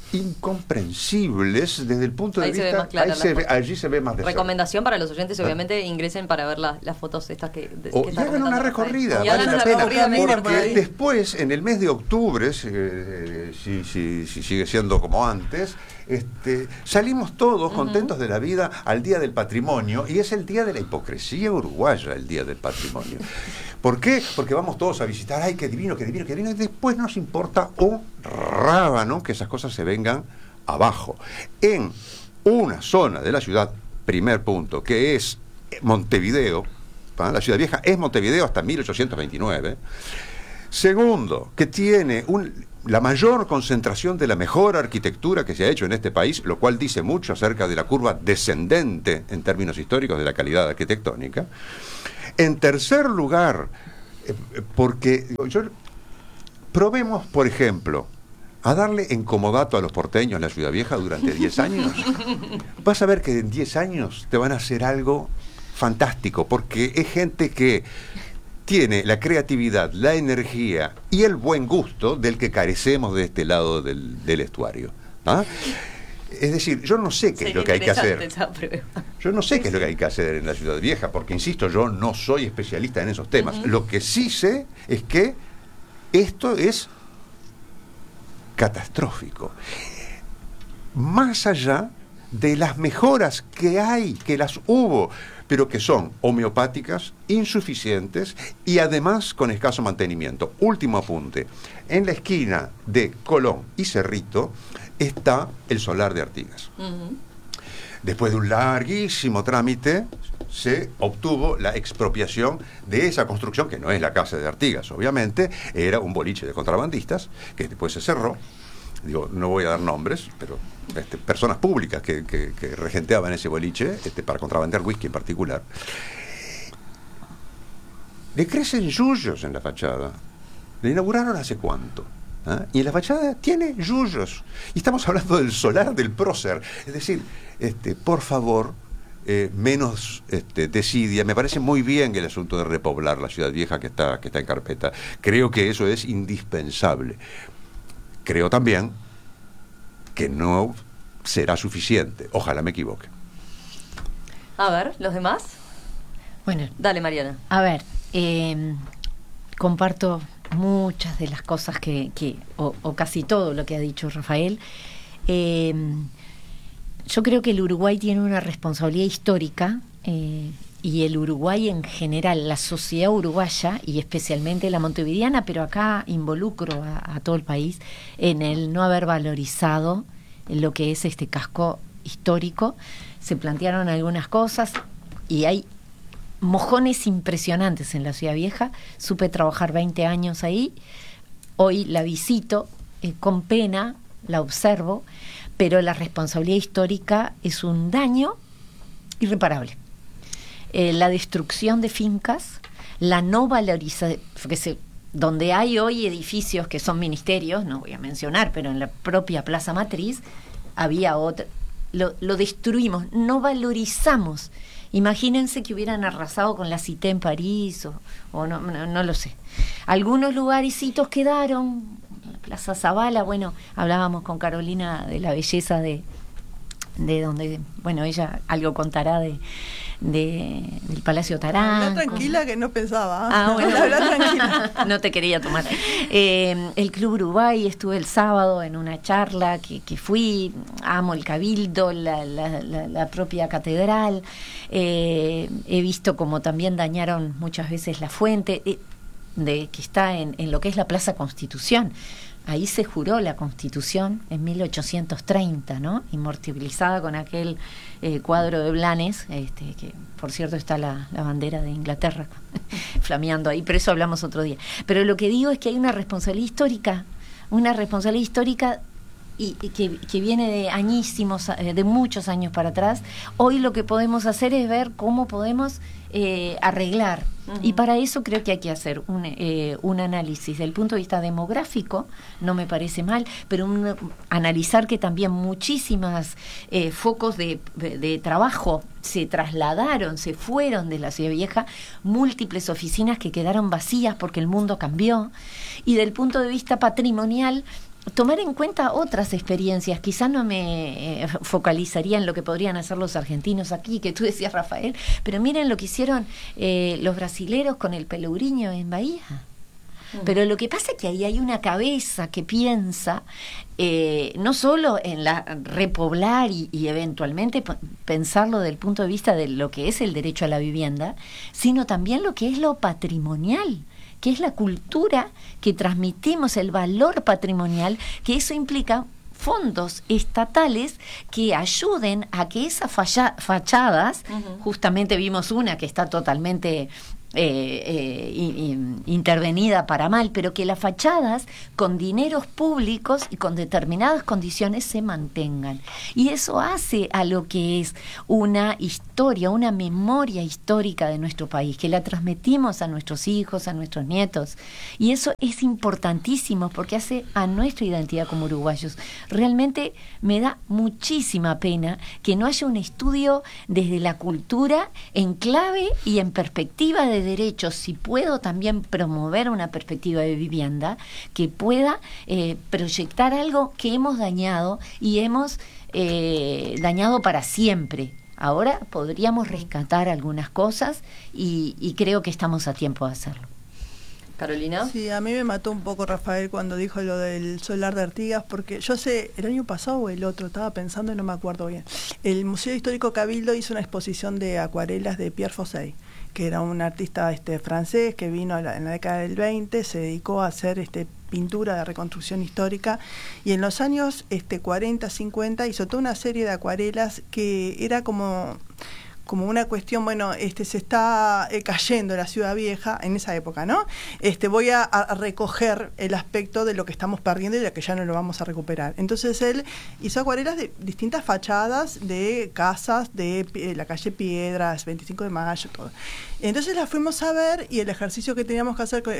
[SPEAKER 2] incomprensibles desde el punto de
[SPEAKER 25] Ahí se
[SPEAKER 2] vista...
[SPEAKER 25] ve más clara
[SPEAKER 2] allí se ve más de cerca.
[SPEAKER 25] Recomendación para los oyentes, obviamente, ingresen para ver las fotos estas que
[SPEAKER 2] Y hagan una recorrida,
[SPEAKER 25] Y
[SPEAKER 2] vale
[SPEAKER 25] hagan
[SPEAKER 2] la
[SPEAKER 25] una
[SPEAKER 2] pena.
[SPEAKER 25] recorrida,
[SPEAKER 2] Porque después, en el mes de octubre, si sigue siendo como antes, salimos todos contentos de la vida al Día del Patrimonio, y es el día de la hipocresía uruguaya, el Día del Patrimonio. ¿Por qué? Porque vamos todos a visitar, ¡ay, qué divino, qué divino, qué divino! Y después nos importa un rábano que esas cosas se vengan abajo. En una zona de la ciudad, primer punto, que es Montevideo, la ciudad vieja es Montevideo hasta 1829. Segundo, que tiene la mayor concentración de la mejor arquitectura que se ha hecho en este país, lo cual dice mucho acerca de la curva descendente en términos históricos de la calidad arquitectónica. En tercer lugar, porque probemos, por ejemplo, a darle en comodato a los porteños en la ciudad vieja durante 10 años. Vas a ver que en 10 años te van a hacer algo fantástico, porque es gente que tiene la creatividad, la energía y el buen gusto del que carecemos de este lado del estuario. ¿Ah? Es decir, yo no sé qué es lo que hay que hacer. Yo no sé qué es lo que hay que hacer en la ciudad vieja, porque insisto, yo no soy especialista en esos temas. Lo que sí sé es que esto es catastrófico. Más allá de las mejoras que hay, que las hubo, pero que son homeopáticas, insuficientes y además con escaso mantenimiento. Último apunte. En la esquina de Colón y Cerrito está el solar de Artigas. Después de un larguísimo trámite, se obtuvo la expropiación de esa construcción, que no es la casa de Artigas, obviamente, era un boliche de contrabandistas, que después se cerró. Digo, no voy a dar nombres, pero personas públicas que regenteaban ese boliche para contrabandear whisky en particular. Le crecen yuyos en la fachada. Le inauguraron hace cuánto. ¿Ah? Y en la fachada tiene yuyos. Y estamos hablando del solar del prócer. Es decir, por favor, menos desidia. Me parece muy bien el asunto de repoblar la ciudad vieja que está en carpeta. Creo que eso es indispensable. Creo también que no será suficiente. Ojalá me equivoque.
[SPEAKER 25] A ver, ¿los demás?
[SPEAKER 3] Bueno.
[SPEAKER 25] Dale, Mariana.
[SPEAKER 3] A ver, comparto muchas de las cosas o casi todo lo que ha dicho Rafael. Yo creo que el Uruguay tiene una responsabilidad histórica, y el Uruguay en general, la sociedad uruguaya y especialmente la montevideana, pero acá involucro a todo el país, en el no haber valorizado lo que es este casco histórico. Se plantearon algunas cosas y hay mojones impresionantes en la ciudad vieja. Supe trabajar 20 años ahí, hoy la visito con pena, la observo, pero la responsabilidad histórica es un daño irreparable. La destrucción de fincas, la no valorización, donde hay hoy edificios que son ministerios, no voy a mencionar, pero en la propia Plaza Matriz había otra, lo destruimos, no valorizamos. Imagínense que hubieran arrasado con la Cité en París o no lo sé. Algunos lugarcitos quedaron, Plaza Zavala, bueno, hablábamos con Carolina de la belleza de donde, bueno, ella algo contará del Palacio Taranco.
[SPEAKER 4] Habla tranquila que no pensaba.
[SPEAKER 3] Ah, bueno.
[SPEAKER 4] Habla tranquila.
[SPEAKER 3] No te quería tomar. El Club Uruguay, estuve el sábado en una charla que fui, amo el Cabildo, la propia catedral. He visto como también dañaron muchas veces la fuente, que está en lo que es la Plaza Constitución. Ahí se juró la Constitución en 1830, ¿no? Inmortalizada con aquel cuadro de Blanes, que por cierto está la bandera de Inglaterra flameando ahí, pero eso hablamos otro día. Pero lo que digo es que hay una responsabilidad histórica y que viene de añísimos, de muchos años para atrás. Hoy lo que podemos hacer es ver cómo podemos arreglar. Y para eso creo que hay que hacer un análisis del punto de vista demográfico, no me parece mal, pero analizar que también muchísimas focos de trabajo se trasladaron, se fueron de la ciudad vieja, múltiples oficinas que quedaron vacías porque el mundo cambió, y del punto de vista patrimonial, tomar en cuenta otras experiencias. Quizás no me focalizaría en lo que podrían hacer los argentinos aquí, que tú decías, Rafael, pero miren lo que hicieron los brasileros con el Pelourinho en Bahía. Pero lo que pasa es que ahí hay una cabeza que piensa no solo en la repoblar y eventualmente pensarlo desde el punto de vista de lo que es el derecho a la vivienda, sino también lo que es lo patrimonial, que es la cultura que transmitimos, el valor patrimonial, que eso implica fondos estatales que ayuden a que esas fachadas, justamente vimos una que está totalmente intervenida para mal, pero que las fachadas con dineros públicos y con determinadas condiciones se mantengan. Y eso hace a lo que es una historia, una memoria histórica de nuestro país, que la transmitimos a nuestros hijos, a nuestros nietos. Y eso es importantísimo porque hace a nuestra identidad como uruguayos. Realmente me da muchísima pena que no haya un estudio desde la cultura en clave y en perspectiva de derechos. Si puedo también promover una perspectiva de vivienda que pueda proyectar algo que hemos dañado y hemos dañado para siempre. Ahora podríamos rescatar algunas cosas y creo que estamos a tiempo de hacerlo.
[SPEAKER 25] Carolina.
[SPEAKER 4] Sí, a mí me mató un poco Rafael cuando dijo lo del solar de Artigas, porque yo sé, el año pasado o el otro, estaba pensando y no me acuerdo bien. El Museo Histórico Cabildo hizo una exposición de acuarelas de Pierre Fosset, que era un artista francés que vino en la década del 20, se dedicó a hacer pintura de reconstrucción histórica, y en los años 40, 50 hizo toda una serie de acuarelas que era como una cuestión, bueno, se está cayendo la ciudad vieja en esa época, ¿no? Voy a recoger el aspecto de lo que estamos perdiendo y de que ya no lo vamos a recuperar. Entonces él hizo acuarelas de distintas fachadas de casas de la calle Piedras, 25 de Mayo, todo. Entonces las fuimos a ver y el ejercicio que teníamos que hacer,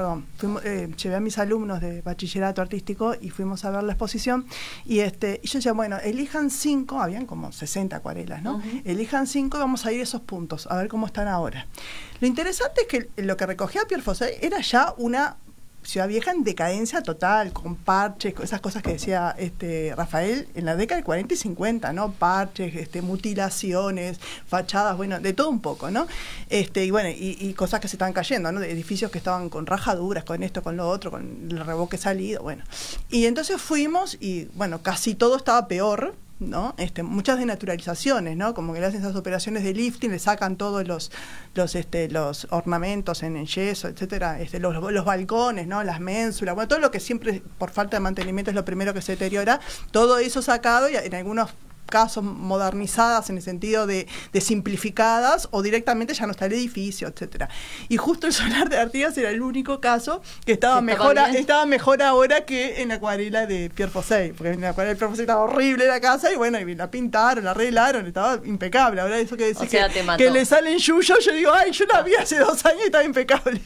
[SPEAKER 4] llevé a mis alumnos de bachillerato artístico y fuimos a ver la exposición y yo decía, bueno, elijan 5, habían como 60 acuarelas, ¿no? Elijan 5 y vamos a ir a esos puntos, a ver cómo están ahora. Lo interesante es que lo que recogía Pierre Fosset era ya una ciudad vieja en decadencia total, con parches, con esas cosas que decía Rafael en la década del 40 y 50, ¿no? Parches, mutilaciones, fachadas, bueno, de todo un poco, ¿no? Y bueno, y cosas que se estaban cayendo, ¿no? De edificios que estaban con rajaduras, con esto, con lo otro, con el revoque salido, bueno. Y entonces fuimos y, bueno, casi todo estaba peor, ¿no? Muchas denaturalizaciones, ¿no? Como que le hacen esas operaciones de lifting, le sacan todos los ornamentos en yeso, etcétera, los balcones, ¿no? Las ménsulas, bueno, todo lo que siempre por falta de mantenimiento es lo primero que se deteriora, todo eso sacado y en algunos casos modernizadas en el sentido de simplificadas o directamente ya no está el edificio, etcétera. Y justo el solar de Artigas era el único caso que estaba mejor ahora que en la acuarela de Pierre Fosset, porque en la acuarela de Pierre Fosset estaba horrible la casa y bueno, y la pintaron, la arreglaron, estaba impecable. Ahora eso que decís que le salen yuyos, yo digo, ay, yo la vi hace 2 años y estaba impecable.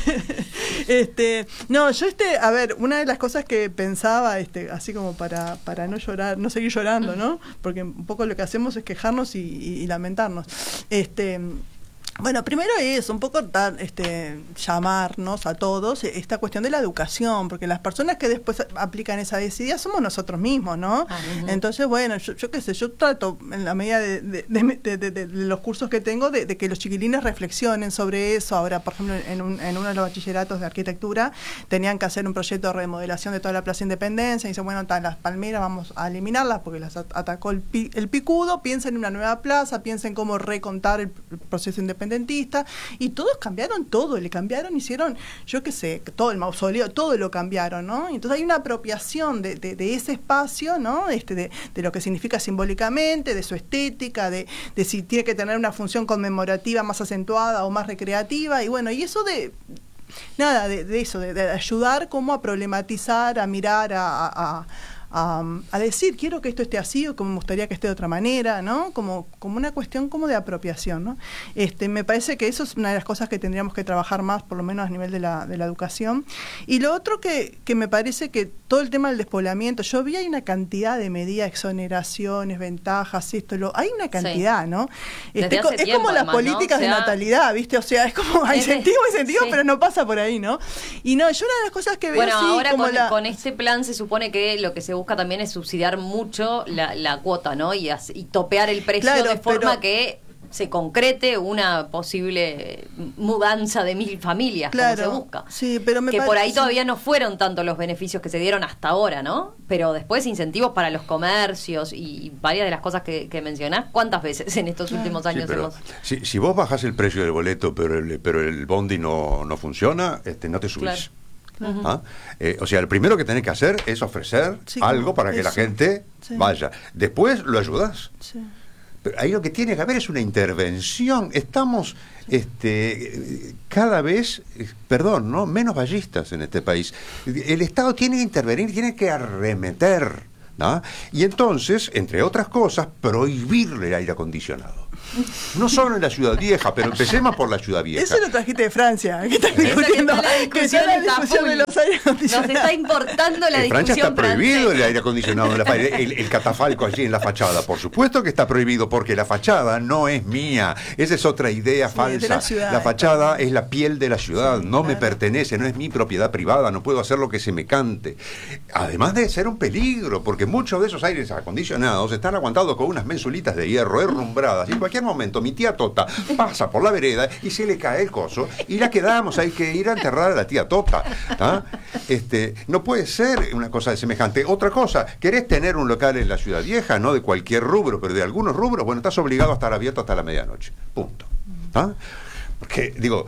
[SPEAKER 4] No, yo a ver, una de las cosas que pensaba, así como para no llorar, no seguir llorando, ¿no? Porque un poco lo que hacemos es quejarnos y lamentarnos. Bueno, primero es un poco llamarnos a todos esta cuestión de la educación, porque las personas que después aplican esa desidia somos nosotros mismos, ¿no? Entonces, bueno, yo qué sé, yo trato en la medida de los cursos que tengo de que los chiquilines reflexionen sobre eso. Ahora, por ejemplo, en uno de los bachilleratos de arquitectura tenían que hacer un proyecto de remodelación de toda la Plaza Independencia y dicen, bueno, las palmeras vamos a eliminarlas porque las atacó el picudo, piensen en una nueva plaza, piensen cómo recontar el proceso independentista, y todos cambiaron todo, le cambiaron, hicieron, yo qué sé, todo el mausoleo, todo lo cambiaron, ¿no? Entonces hay una apropiación de ese espacio, ¿no? De lo que significa simbólicamente, de su estética, de si tiene que tener una función conmemorativa más acentuada o más recreativa, y bueno, y eso de ayudar como a problematizar, a a decir, quiero que esto esté así o como me gustaría que esté de otra manera, ¿no? Como una cuestión como de apropiación, ¿no? Me parece que eso es una de las cosas que tendríamos que trabajar más, por lo menos a nivel de la educación. Y lo otro que me parece que todo el tema del despoblamiento, yo vi hay una cantidad de medidas, exoneraciones, ventajas, hay una cantidad, sí, ¿no? Es como las políticas, ¿no? De natalidad, ¿viste? O sea, es como incentivo, sí, pero no pasa por ahí, ¿no? Y no, yo una de las cosas que veo
[SPEAKER 25] ahora como con este plan se supone que lo que se busca también es subsidiar mucho la cuota, ¿no? Y topear el precio, claro, de forma que se concrete una posible mudanza de 1000 familias, claro, como se busca.
[SPEAKER 4] Sí, pero
[SPEAKER 25] que por ahí todavía no fueron tanto los beneficios que se dieron hasta ahora, ¿no? Pero después incentivos para los comercios y varias de las cosas que mencionás, ¿cuántas veces en estos últimos años hemos...?
[SPEAKER 2] Si vos bajás el precio del boleto, pero el bondi no funciona, no te subís. Claro. ¿Ah? O sea, lo primero que tenés que hacer es ofrecer algo para que la gente vaya. Después lo ayudás. Sí. Pero ahí lo que tiene que haber es una intervención. Estamos cada vez, ¿no? Menos ballistas en este país. El Estado tiene que intervenir, tiene que arremeter, ¿no? Y entonces, entre otras cosas, prohibirle el aire acondicionado. No solo en la Ciudad Vieja, pero empecemos por la Ciudad Vieja.
[SPEAKER 4] Eso lo trajiste de Francia, que están discutiendo.
[SPEAKER 25] La discusión
[SPEAKER 4] de los aires acondicionados.
[SPEAKER 25] Nos está importando la discusión.
[SPEAKER 2] En Francia está prohibido el aire acondicionado, el catafalco allí en la fachada. Por supuesto que está prohibido, porque la fachada no es mía. Esa es otra idea falsa. La fachada es la piel de la ciudad, no me pertenece, no es mi propiedad privada, no puedo hacer lo que se me cante. Además de ser un peligro, porque muchos de esos aires acondicionados están aguantados con unas mensulitas de hierro herrumbradas, y en cualquier momento mi tía Tota pasa por la vereda y se le cae el coso y la quedamos, hay que ir a enterrar a la tía Tota. ¿Ah? No puede ser una cosa de semejante. Otra cosa, ¿querés tener un local en la Ciudad Vieja? No de cualquier rubro, pero de algunos rubros, bueno, estás obligado a estar abierto hasta la medianoche. Punto. ¿Ah? Porque, digo,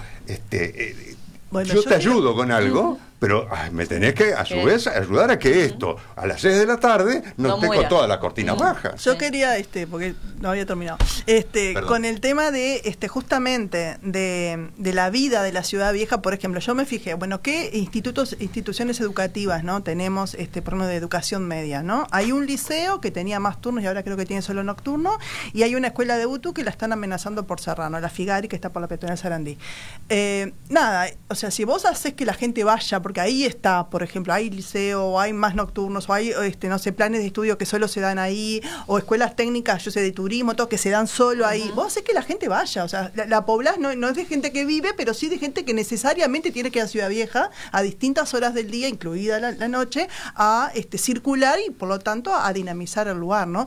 [SPEAKER 2] yo te ayudo con algo, pero me tenés que, a su vez, ayudar a que esto, a las 6 de la tarde, no esté con todas las cortinas bajas.
[SPEAKER 4] Yo quería, porque no había terminado, con el tema de, justamente, de la vida de la Ciudad Vieja, por ejemplo, yo me fijé, bueno, ¿qué instituciones educativas, ¿no? Tenemos, por ejemplo, de educación media, ¿no? Hay un liceo que tenía más turnos y ahora creo que tiene solo nocturno, y hay una escuela de UTU que la están amenazando por cerrar, ¿no? La Figari, que está por la Peatonal Sarandí. Nada, o sea, si vos haces que la gente vaya, porque ahí está, por ejemplo, hay liceo, o hay más nocturnos, o hay, no sé, planes de estudio que solo se dan ahí, o escuelas técnicas, yo sé, de turismo, todo, que se dan solo ahí. Vos haces que la gente vaya, o sea, la poblás no es de gente que vive, pero sí de gente que necesariamente tiene que ir a Ciudad Vieja a distintas horas del día, incluida la noche, a circular y, por lo tanto, a dinamizar el lugar, ¿no?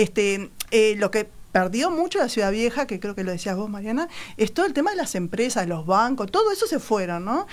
[SPEAKER 4] Lo que perdió mucho la Ciudad Vieja, que creo que lo decías vos, Mariana, es todo el tema de las empresas, los bancos, todo eso se fueron, ¿no?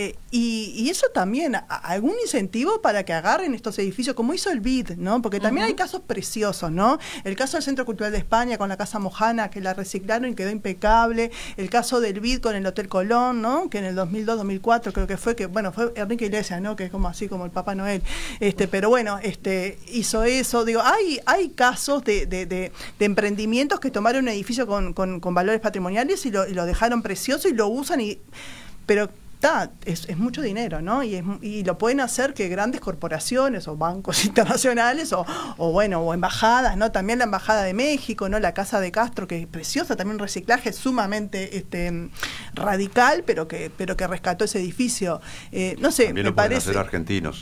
[SPEAKER 4] Y eso también, algún incentivo para que agarren estos edificios, como hizo el BID, ¿no? Porque también hay casos preciosos, ¿no? El caso del Centro Cultural de España con la Casa Mojana, que la reciclaron y quedó impecable. El caso del BID con el Hotel Colón, ¿no? Que en el 2002-2004 creo que fue fue Enrique Iglesias, ¿no? Que es como así como el Papá Noel. Pero bueno, hizo eso. Digo, hay casos de emprendimiento que tomaron un edificio con valores patrimoniales y lo dejaron precioso y lo usan, pero es mucho dinero, ¿no? Y lo pueden hacer que grandes corporaciones o bancos internacionales o embajadas, ¿no? También la Embajada de México, ¿no? La Casa de Castro, que es preciosa, también un reciclaje sumamente radical, pero que rescató ese edificio. No sé,
[SPEAKER 2] también
[SPEAKER 4] me
[SPEAKER 2] lo
[SPEAKER 4] parece.
[SPEAKER 2] Pueden hacer argentinos.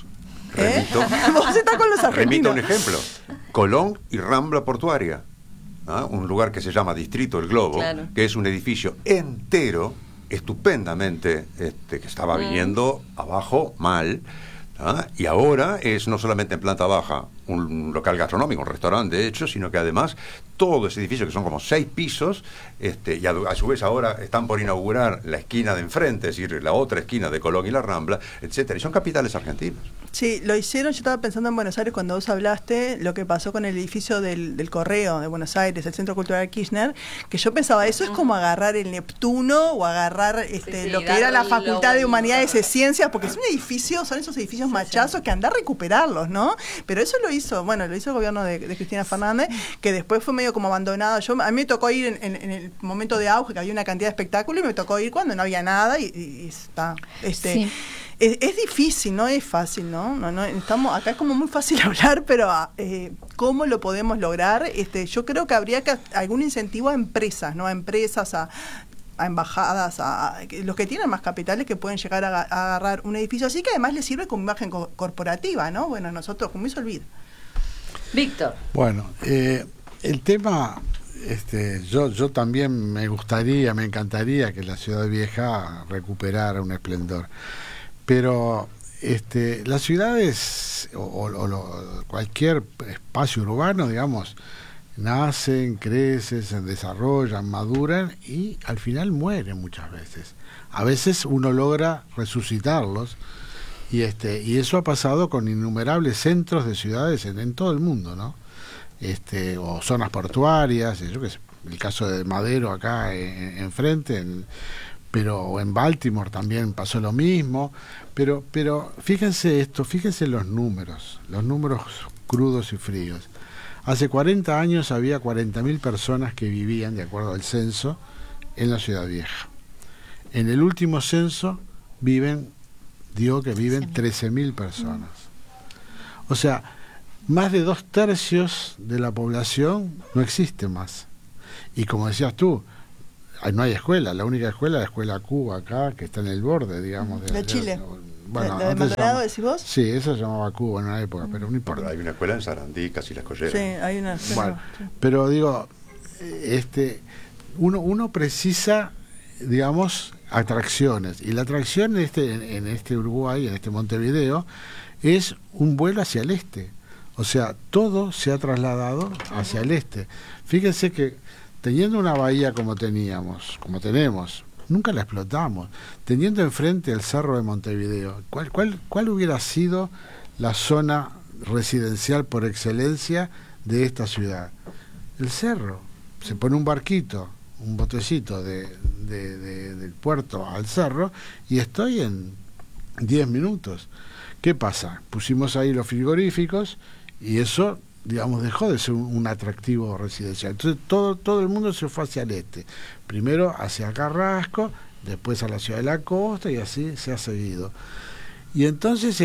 [SPEAKER 4] Vos estás con los argentinos.
[SPEAKER 2] Remito un ejemplo. Colón y Rambla Portuaria. Un lugar que se llama Distrito El Globo, claro, que es un edificio entero, estupendamente, que estaba viniendo abajo mal, y ahora es no solamente en planta baja un local gastronómico, un restaurante de hecho, sino que además todo ese edificio, que son como 6 pisos, y a su vez ahora están por inaugurar la esquina de enfrente, es decir, la otra esquina de Colón y la Rambla, etcétera, y son capitales argentinos.
[SPEAKER 4] Sí, lo hicieron. Yo estaba pensando en Buenos Aires cuando vos hablaste lo que pasó con el edificio del Correo de Buenos Aires, el Centro Cultural Kirchner, que yo pensaba, eso es como agarrar el Neptuno o agarrar lo que era la Facultad de Humanidades y Ciencias, porque es un edificio, son esos edificios machazos que anda a recuperarlos, ¿no? Pero eso lo hizo el gobierno de Cristina Fernández, que después fue medio como abandonado. A mí me tocó ir en el momento de auge, que había una cantidad de espectáculos, y me tocó ir cuando no había nada y está.
[SPEAKER 3] Sí.
[SPEAKER 4] Es difícil, no es fácil, ¿no? Estamos acá es como muy fácil hablar, pero ¿cómo lo podemos lograr? Yo creo que habría que algún incentivo a empresas, ¿no? A empresas, a embajadas, a los que tienen más capitales que pueden llegar a agarrar un edificio así, que además les sirve como imagen corporativa, ¿no? Bueno, nosotros, como hizo el BID.
[SPEAKER 25] Víctor.
[SPEAKER 16] Bueno, el tema, yo también me encantaría que la Ciudad Vieja recuperara un esplendor. Pero las ciudades o cualquier espacio urbano, digamos, nacen, crecen, se desarrollan, maduran y al final mueren muchas veces. A veces uno logra resucitarlos y eso ha pasado con innumerables centros de ciudades en todo el mundo, ¿no? O zonas portuarias, yo qué sé, el caso de Madero acá enfrente, pero en Baltimore también pasó lo mismo, pero fíjense los números crudos y fríos. Hace 40 años había 40.000 personas que vivían, de acuerdo al censo, en la Ciudad Vieja. En el último censo viven 13.000 personas. O sea, más de 2/3 de la población no existe más. Y como decías tú, no hay escuela, la única escuela es la escuela Cuba acá, que está en el borde, digamos.
[SPEAKER 4] De Chile.
[SPEAKER 16] Bueno,
[SPEAKER 4] ¿La de Maldonado decís vos?
[SPEAKER 16] Sí, eso se llamaba Cuba en una época, pero no importa.
[SPEAKER 2] Pero hay una escuela en Sarandí, casi Las Colleras.
[SPEAKER 4] Sí, hay una escuela.
[SPEAKER 16] Bueno, pero digo, uno precisa, digamos, atracciones. Y la atracción en este Uruguay, en este Montevideo, es un vuelo hacia el este. O sea, todo se ha trasladado hacia el este. Fíjense que teniendo una bahía como tenemos, nunca la explotamos. Teniendo enfrente el Cerro de Montevideo, ¿cuál hubiera sido la zona residencial por excelencia de esta ciudad? El cerro. Se pone un barquito, un botecito del puerto al cerro y estoy en 10 minutos. ¿Qué pasa? Pusimos ahí los frigoríficos y eso, digamos, dejó de ser un atractivo residencial. Entonces todo el mundo se fue hacia el este. Primero hacia Carrasco, después a la ciudad de la costa y así se ha seguido. Y entonces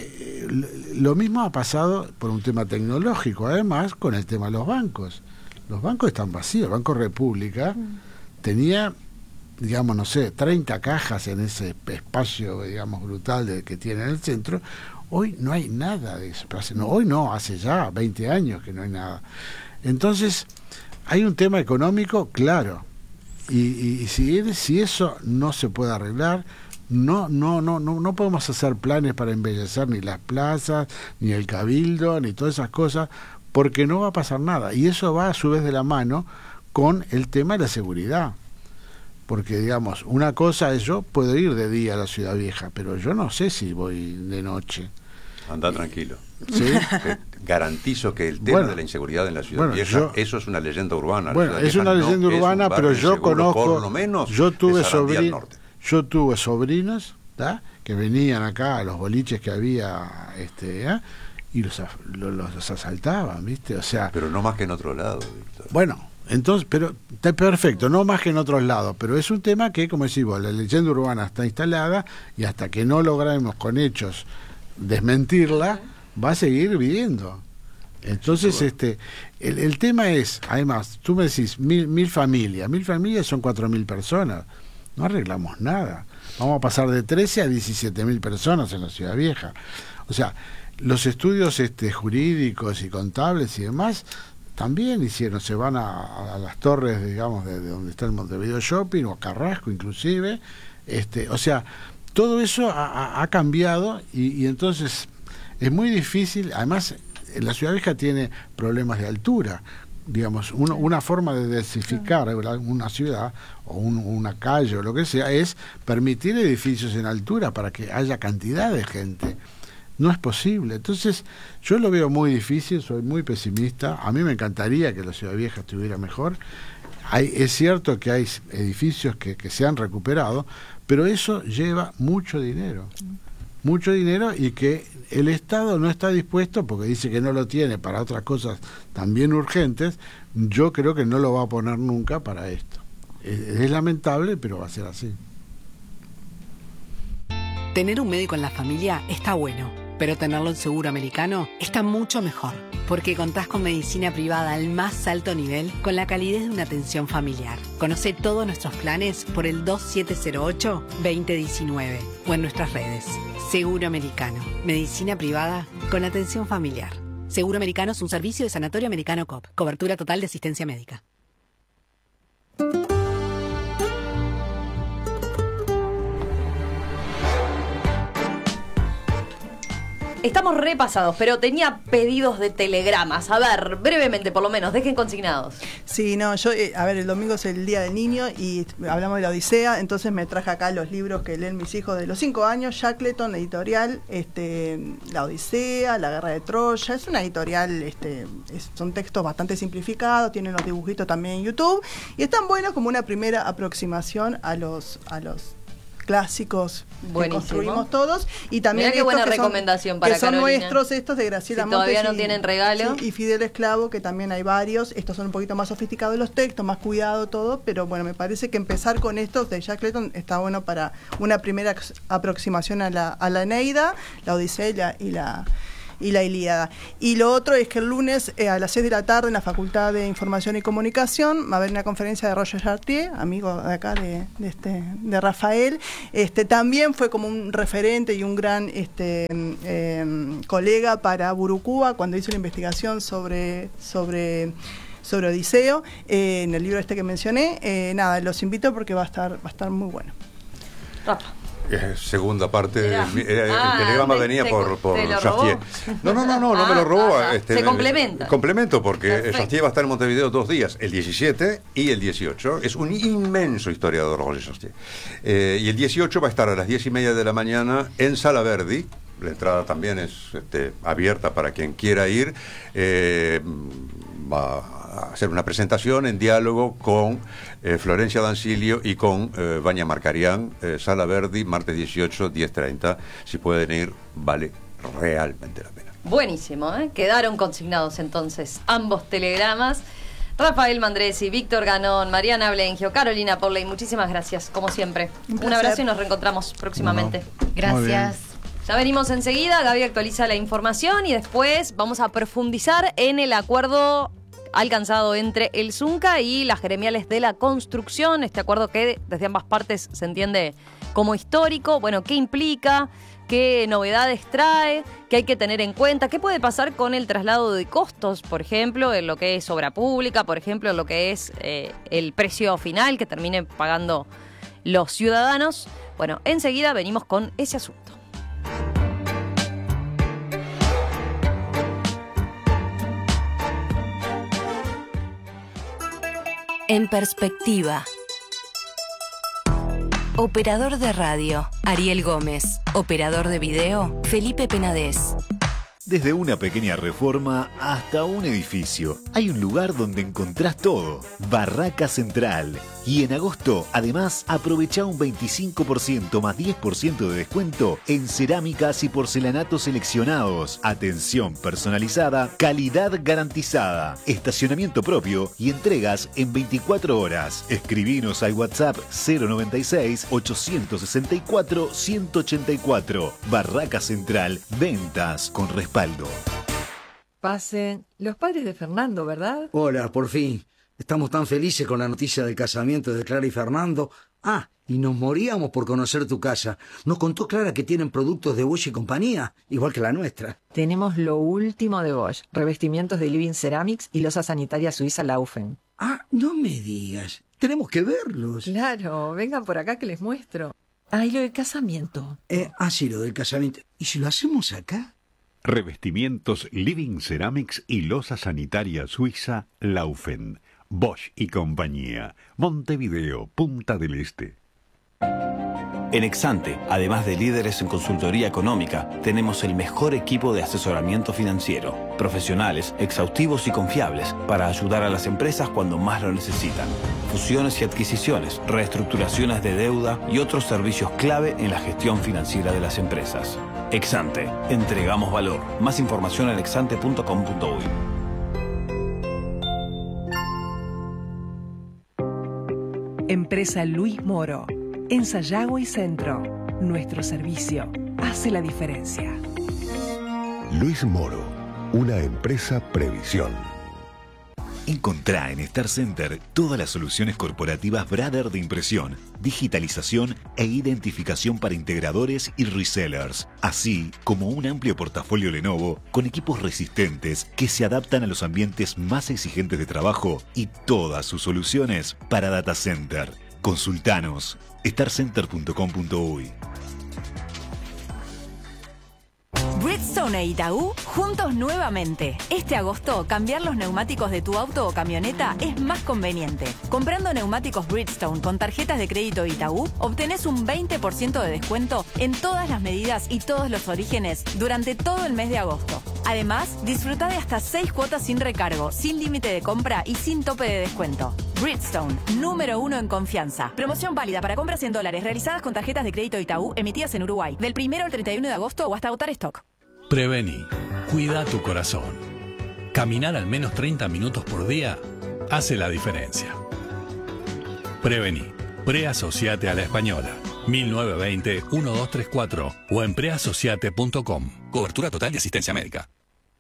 [SPEAKER 16] lo mismo ha pasado por un tema tecnológico, además con el tema de los bancos. Los bancos están vacíos. El Banco República tenía, digamos, no sé, 30 cajas en ese espacio, digamos, brutal que tiene en el centro. Hoy no hay nada de eso. Hoy no, hace ya 20 años que no hay nada. Entonces, hay un tema económico, claro. Y si eso no se puede arreglar, no podemos hacer planes para embellecer ni las plazas, ni el cabildo, ni todas esas cosas, porque no va a pasar nada. Y eso va a su vez de la mano con el tema de la seguridad. Porque, digamos, una cosa es yo puedo ir de día a la Ciudad Vieja, pero yo no sé si voy de noche.
[SPEAKER 2] Anda tranquilo.
[SPEAKER 16] ¿Sí?
[SPEAKER 2] Garantizo que el tema de la inseguridad en la Ciudad Vieja, eso es una leyenda urbana.
[SPEAKER 16] Bueno, es una leyenda urbana, pero yo conozco,
[SPEAKER 2] por lo menos,
[SPEAKER 16] yo tuve sobrinos, ¿tá?, que venían acá a los boliches que había, y los asaltaban, ¿viste? O sea,
[SPEAKER 2] pero no más que en otro lado, Víctor.
[SPEAKER 16] Bueno, entonces, pero está perfecto, no más que en otros lados, pero es un tema que, como decís vos, la leyenda urbana está instalada y hasta que no logremos con hechos desmentirla, va a seguir viviendo. Entonces, el tema es, además, tú me decís, mil familias son 4.000 personas, no arreglamos nada. Vamos a pasar de 13 a 17.000 personas en la Ciudad Vieja. O sea, los estudios jurídicos y contables y demás también hicieron, se van a las torres, digamos, de donde está el Montevideo Shopping, o a Carrasco inclusive, o sea, todo eso ha cambiado y entonces es muy difícil. Además, la Ciudad Vieja tiene problemas de altura. Digamos, una forma de densificar una ciudad o una calle o lo que sea es permitir edificios en altura para que haya cantidad de gente. No es posible. Entonces, yo lo veo muy difícil, soy muy pesimista. A mí me encantaría que la Ciudad Vieja estuviera mejor. Es cierto que hay edificios que se han recuperado, pero eso lleva mucho dinero. Mucho dinero, y que el Estado no está dispuesto, porque dice que no lo tiene para otras cosas también urgentes. Yo creo que no lo va a poner nunca para esto. Es lamentable, pero va a ser así.
[SPEAKER 5] Tener un médico en la familia está bueno, pero tenerlo en Seguro Americano está mucho mejor, porque contás con medicina privada al más alto nivel con la calidez de una atención familiar. Conoce todos nuestros planes por el 2708-2019 o en nuestras redes. Seguro Americano, medicina privada con atención familiar. Seguro Americano es un servicio de Sanatorio Americano COP. Cobertura total de asistencia médica.
[SPEAKER 25] Estamos repasados, pero tenía pedidos de telegramas. A ver, brevemente, por lo menos, dejen consignados.
[SPEAKER 4] Sí, no, yo, a ver, el domingo es el Día del Niño y hablamos de la Odisea, entonces me traje acá los libros que leen mis hijos de los 5 años, Shackleton, editorial, la Odisea, la Guerra de Troya, es una editorial, son textos bastante simplificados, tienen los dibujitos también en YouTube, y están buenos como una primera aproximación a los clásicos que construimos todos, y también
[SPEAKER 25] mirá qué buena recomendación para
[SPEAKER 4] que son
[SPEAKER 25] Carolina.
[SPEAKER 4] nuestros, estos de Graciela
[SPEAKER 25] Si
[SPEAKER 4] Montes
[SPEAKER 25] todavía no tienen regalo.
[SPEAKER 4] y Fidel Esclavo, que también hay varios. Estos son un poquito más sofisticados los textos, más cuidado todo, pero bueno, me parece que empezar con estos de Shackleton está bueno para una primera aproximación a la Eneida, la Odisea y la Ilíada. Y lo otro es que el lunes a las 6 de la tarde en la Facultad de Información y Comunicación va a haber una conferencia de Roger Chartier, amigo de acá de Rafael. También fue como un referente y un gran colega para Burucúa cuando hizo una investigación sobre Odiseo, en el libro que mencioné. Nada, los invito porque va a estar muy bueno.
[SPEAKER 25] Rafa.
[SPEAKER 2] Segunda parte, el telegrama venía por Chartier. No me lo robó.
[SPEAKER 25] Se complementa.
[SPEAKER 2] Complemento porque Chartier va a estar en Montevideo 2 días, el 17 y el 18. Es un inmenso historiador, Roger Chartier. Y el 18 va a estar a las 10:30 de la mañana en Sala Verdi. La entrada también es abierta para quien quiera ir. Va a hacer una presentación en diálogo con Florencia D'Ancilio y con Vania Marcarián, Sala Verdi, martes 18, 10:30. Si pueden ir, vale realmente la pena.
[SPEAKER 25] Buenísimo, ¿eh? Quedaron consignados entonces ambos telegramas. Rafael Mandresi, Víctor Ganón, Mariana Blengio, Carolina Porley, muchísimas gracias, como siempre. Un abrazo y nos reencontramos próximamente.
[SPEAKER 3] Gracias.
[SPEAKER 25] Ya venimos enseguida, Gaby actualiza la información y después vamos a profundizar en el acuerdo alcanzado entre el Zunca y las gremiales de la construcción, este acuerdo que desde ambas partes se entiende como histórico. Bueno, ¿qué implica? ¿Qué novedades trae? ¿Qué hay que tener en cuenta? ¿Qué puede pasar con el traslado de costos, por ejemplo, en lo que es obra pública, por ejemplo, en lo que es el precio final que terminen pagando los ciudadanos? Bueno, enseguida venimos con ese asunto.
[SPEAKER 7] En perspectiva. Operador de radio, Ariel Gómez. Operador de video, Felipe Penades.
[SPEAKER 15] Desde una pequeña reforma hasta un edificio, hay un lugar donde encontrás todo. Barraca Central. Y en agosto, además, aprovecha un 25% más 10% de descuento en cerámicas y porcelanatos seleccionados. Atención personalizada, calidad garantizada, estacionamiento propio y entregas en 24 horas. Escribinos al WhatsApp 096-864-184. Barraca Central, ventas con respaldo.
[SPEAKER 8] Pasen. Los padres de Fernando, ¿verdad?
[SPEAKER 9] Hola, por fin. Estamos tan felices con la noticia del casamiento de Clara y Fernando. Y nos moríamos por conocer tu casa. Nos contó Clara que tienen productos de Bosch y compañía, igual que la nuestra.
[SPEAKER 8] Tenemos lo último de Bosch. Revestimientos de Living Ceramics y losa sanitaria suiza Laufen.
[SPEAKER 9] No me digas. Tenemos que verlos.
[SPEAKER 8] Claro, vengan por acá que les muestro. Y lo del casamiento.
[SPEAKER 9] Sí, lo del casamiento. ¿Y si lo hacemos acá?
[SPEAKER 10] Revestimientos Living Ceramics y losa sanitaria suiza Laufen. Bosch y compañía. Montevideo, Punta del Este.
[SPEAKER 11] En Exante, además de líderes en consultoría económica, tenemos el mejor equipo de asesoramiento financiero. Profesionales, exhaustivos y confiables para ayudar a las empresas cuando más lo necesitan. Fusiones y adquisiciones, reestructuraciones de deuda y otros servicios clave en la gestión financiera de las empresas. Exante, entregamos valor. Más información en exante.com.uy.
[SPEAKER 27] Empresa Luis Moro, en Sayago y Centro.
[SPEAKER 12] Nuestro servicio hace la diferencia.
[SPEAKER 13] Luis Moro, una empresa Previsión.
[SPEAKER 15] Encontrá en Star Center todas las soluciones corporativas Brother de impresión, digitalización e identificación para integradores y resellers, así como un amplio portafolio Lenovo con equipos resistentes que se adaptan a los ambientes más exigentes de trabajo y todas sus soluciones para data center. Consultanos starcenter.com.uy.
[SPEAKER 24] Bridgestone e Itaú juntos nuevamente. Este agosto, cambiar los neumáticos de tu auto o camioneta es más conveniente. Comprando neumáticos Bridgestone con tarjetas de crédito Itaú, obtenés un 20% de descuento en todas las medidas y todos los orígenes durante todo el mes de agosto. Además, disfruta de hasta 6 cuotas sin recargo, sin límite de compra y sin tope de descuento. Bridgestone, número 1 en confianza. Promoción válida para compras en dólares realizadas con tarjetas de crédito Itaú emitidas en Uruguay, del 1 al 31 de agosto o hasta agotar stock.
[SPEAKER 22] Prevení. Cuida tu corazón. Caminar al menos 30 minutos por día hace la diferencia. Prevení. Preasociate a la Española. 1920-1234 o en preasociate.com. Cobertura total de asistencia médica.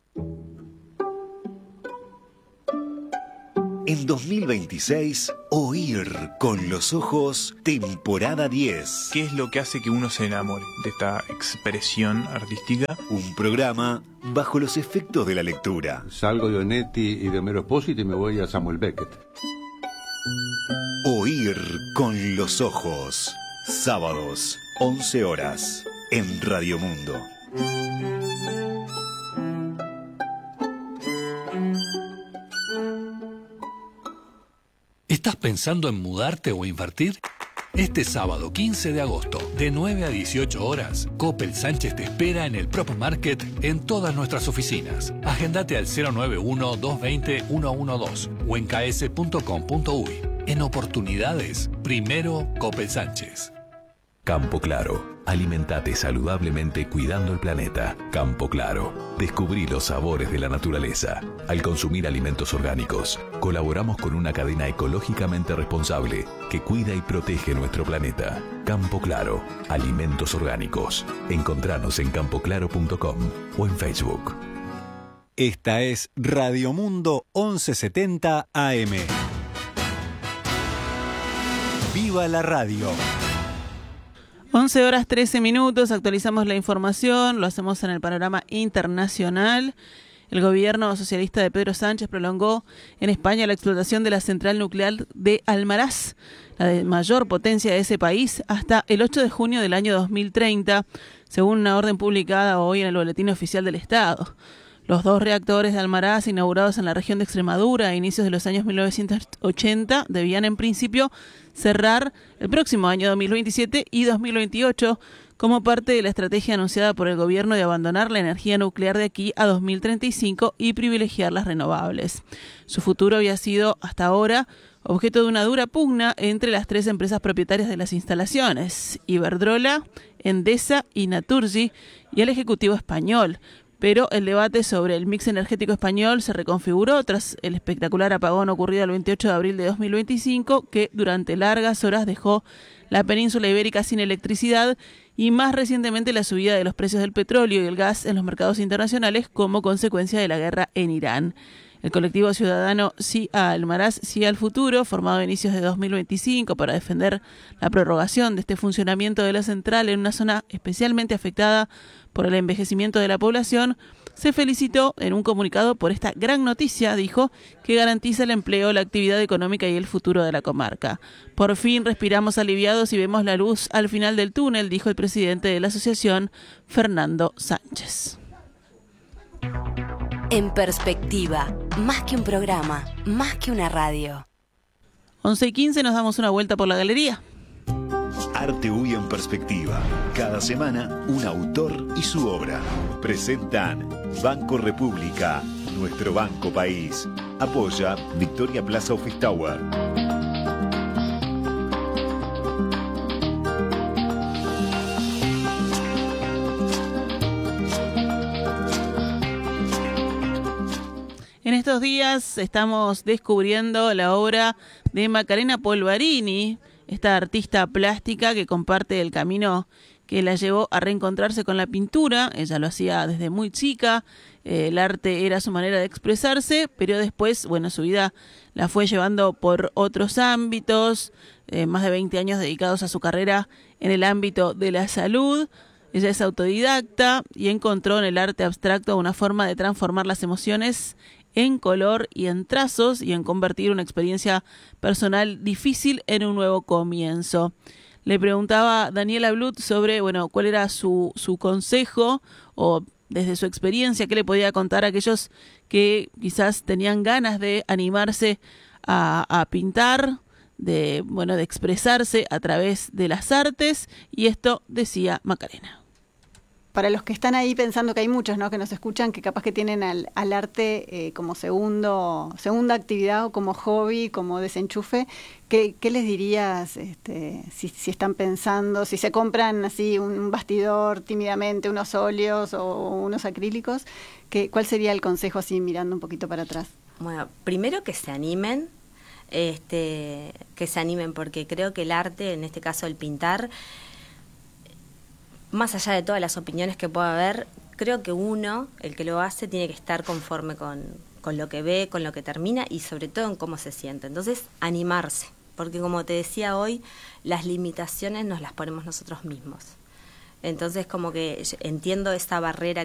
[SPEAKER 15] En 2026, Oír con los ojos, temporada 10.
[SPEAKER 14] ¿Qué es lo que hace que uno se enamore de esta expresión artística?
[SPEAKER 15] Un programa bajo los efectos de la lectura.
[SPEAKER 2] Salgo de Onetti y de Homero Expósito y me voy a Samuel Beckett.
[SPEAKER 15] Oír con los ojos. Sábados, 11 horas, en Radio Mundo.
[SPEAKER 22] ¿Estás pensando en mudarte o invertir? Este sábado 15 de agosto, de 9 a 18 horas, Coppel Sánchez te espera en el Prop Market en todas nuestras oficinas. Agendate al 091-220-112 o en ks.com.uy. En oportunidades, primero Coppel Sánchez. Campo Claro. Alimentate saludablemente cuidando el planeta. Campo Claro. Descubrí los sabores de la naturaleza. Al consumir alimentos orgánicos, colaboramos con una cadena ecológicamente responsable que cuida y protege nuestro planeta. Campo Claro. Alimentos orgánicos. Encontranos en campoclaro.com o en Facebook.
[SPEAKER 17] Esta es Radio Mundo 1170 AM. ¡Viva la radio!
[SPEAKER 26] 11 horas 13 minutos, actualizamos la información, lo hacemos en el panorama internacional. El gobierno socialista de Pedro Sánchez prolongó en España la explotación de la central nuclear de Almaraz, la de mayor potencia de ese país, hasta el 8 de junio del año 2030, según una orden publicada hoy en el Boletín Oficial del Estado. Los 2 reactores de Almaraz, inaugurados en la región de Extremadura a inicios de los años 1980, debían en principio cerrar el próximo año 2027 y 2028 como parte de la estrategia anunciada por el gobierno de abandonar la energía nuclear de aquí a 2035 y privilegiar las renovables. Su futuro había sido, hasta ahora, objeto de una dura pugna entre las 3 empresas propietarias de las instalaciones, Iberdrola, Endesa y Naturgy, y el Ejecutivo español. Pero el debate sobre el mix energético español se reconfiguró tras el espectacular apagón ocurrido el 28 de abril de 2025, que durante largas horas dejó la península ibérica sin electricidad, y más recientemente la subida de los precios del petróleo y el gas en los mercados internacionales como consecuencia de la guerra en Irán. El colectivo ciudadano Sí a Almaraz, Sí al Futuro, formado a inicios de 2025 para defender la prorrogación de este funcionamiento de la central en una zona especialmente afectada por el envejecimiento de la población, se felicitó en un comunicado por esta gran noticia, dijo, que garantiza el empleo, la actividad económica y el futuro de la comarca. Por fin respiramos aliviados y vemos la luz al final del túnel, dijo el presidente de la asociación, Fernando Sánchez.
[SPEAKER 7] En perspectiva, más que un programa, más que una radio.
[SPEAKER 26] 11:15, nos damos una vuelta por la galería.
[SPEAKER 15] Arte UI en perspectiva. Cada semana, un autor y su obra. Presentan Banco República, nuestro banco país. Apoya Victoria Plaza Office Tower.
[SPEAKER 26] En estos días estamos descubriendo la obra de Macarena Polvarini, esta artista plástica que comparte el camino que la llevó a reencontrarse con la pintura. Ella lo hacía desde muy chica, el arte era su manera de expresarse, pero después, bueno, su vida la fue llevando por otros ámbitos, más de 20 años dedicados a su carrera en el ámbito de la salud. Ella es autodidacta y encontró en el arte abstracto una forma de transformar las emociones en color y en trazos y en convertir una experiencia personal difícil en un nuevo comienzo. Le preguntaba Daniela Blut sobre, bueno, cuál era su consejo o desde su experiencia, qué le podía contar a aquellos que quizás tenían ganas de animarse a pintar, de expresarse a través de las artes, y esto decía Macarena.
[SPEAKER 6] Para los que están ahí pensando, que hay muchos, ¿no?, que nos escuchan, que capaz que tienen al arte como segunda actividad o como hobby, como desenchufe, ¿qué les dirías si están pensando, si se compran así un bastidor tímidamente, unos óleos o unos acrílicos? ¿Cuál sería el consejo así mirando un poquito para atrás?
[SPEAKER 18] Bueno, primero que se animen, porque creo que el arte, en este caso el pintar, más allá de todas las opiniones que pueda haber, creo que uno, el que lo hace, tiene que estar conforme con lo que ve, con lo que termina y sobre todo en cómo se siente. Entonces, animarse, porque como te decía hoy, las limitaciones nos las ponemos nosotros mismos. Entonces, como que entiendo esa barrera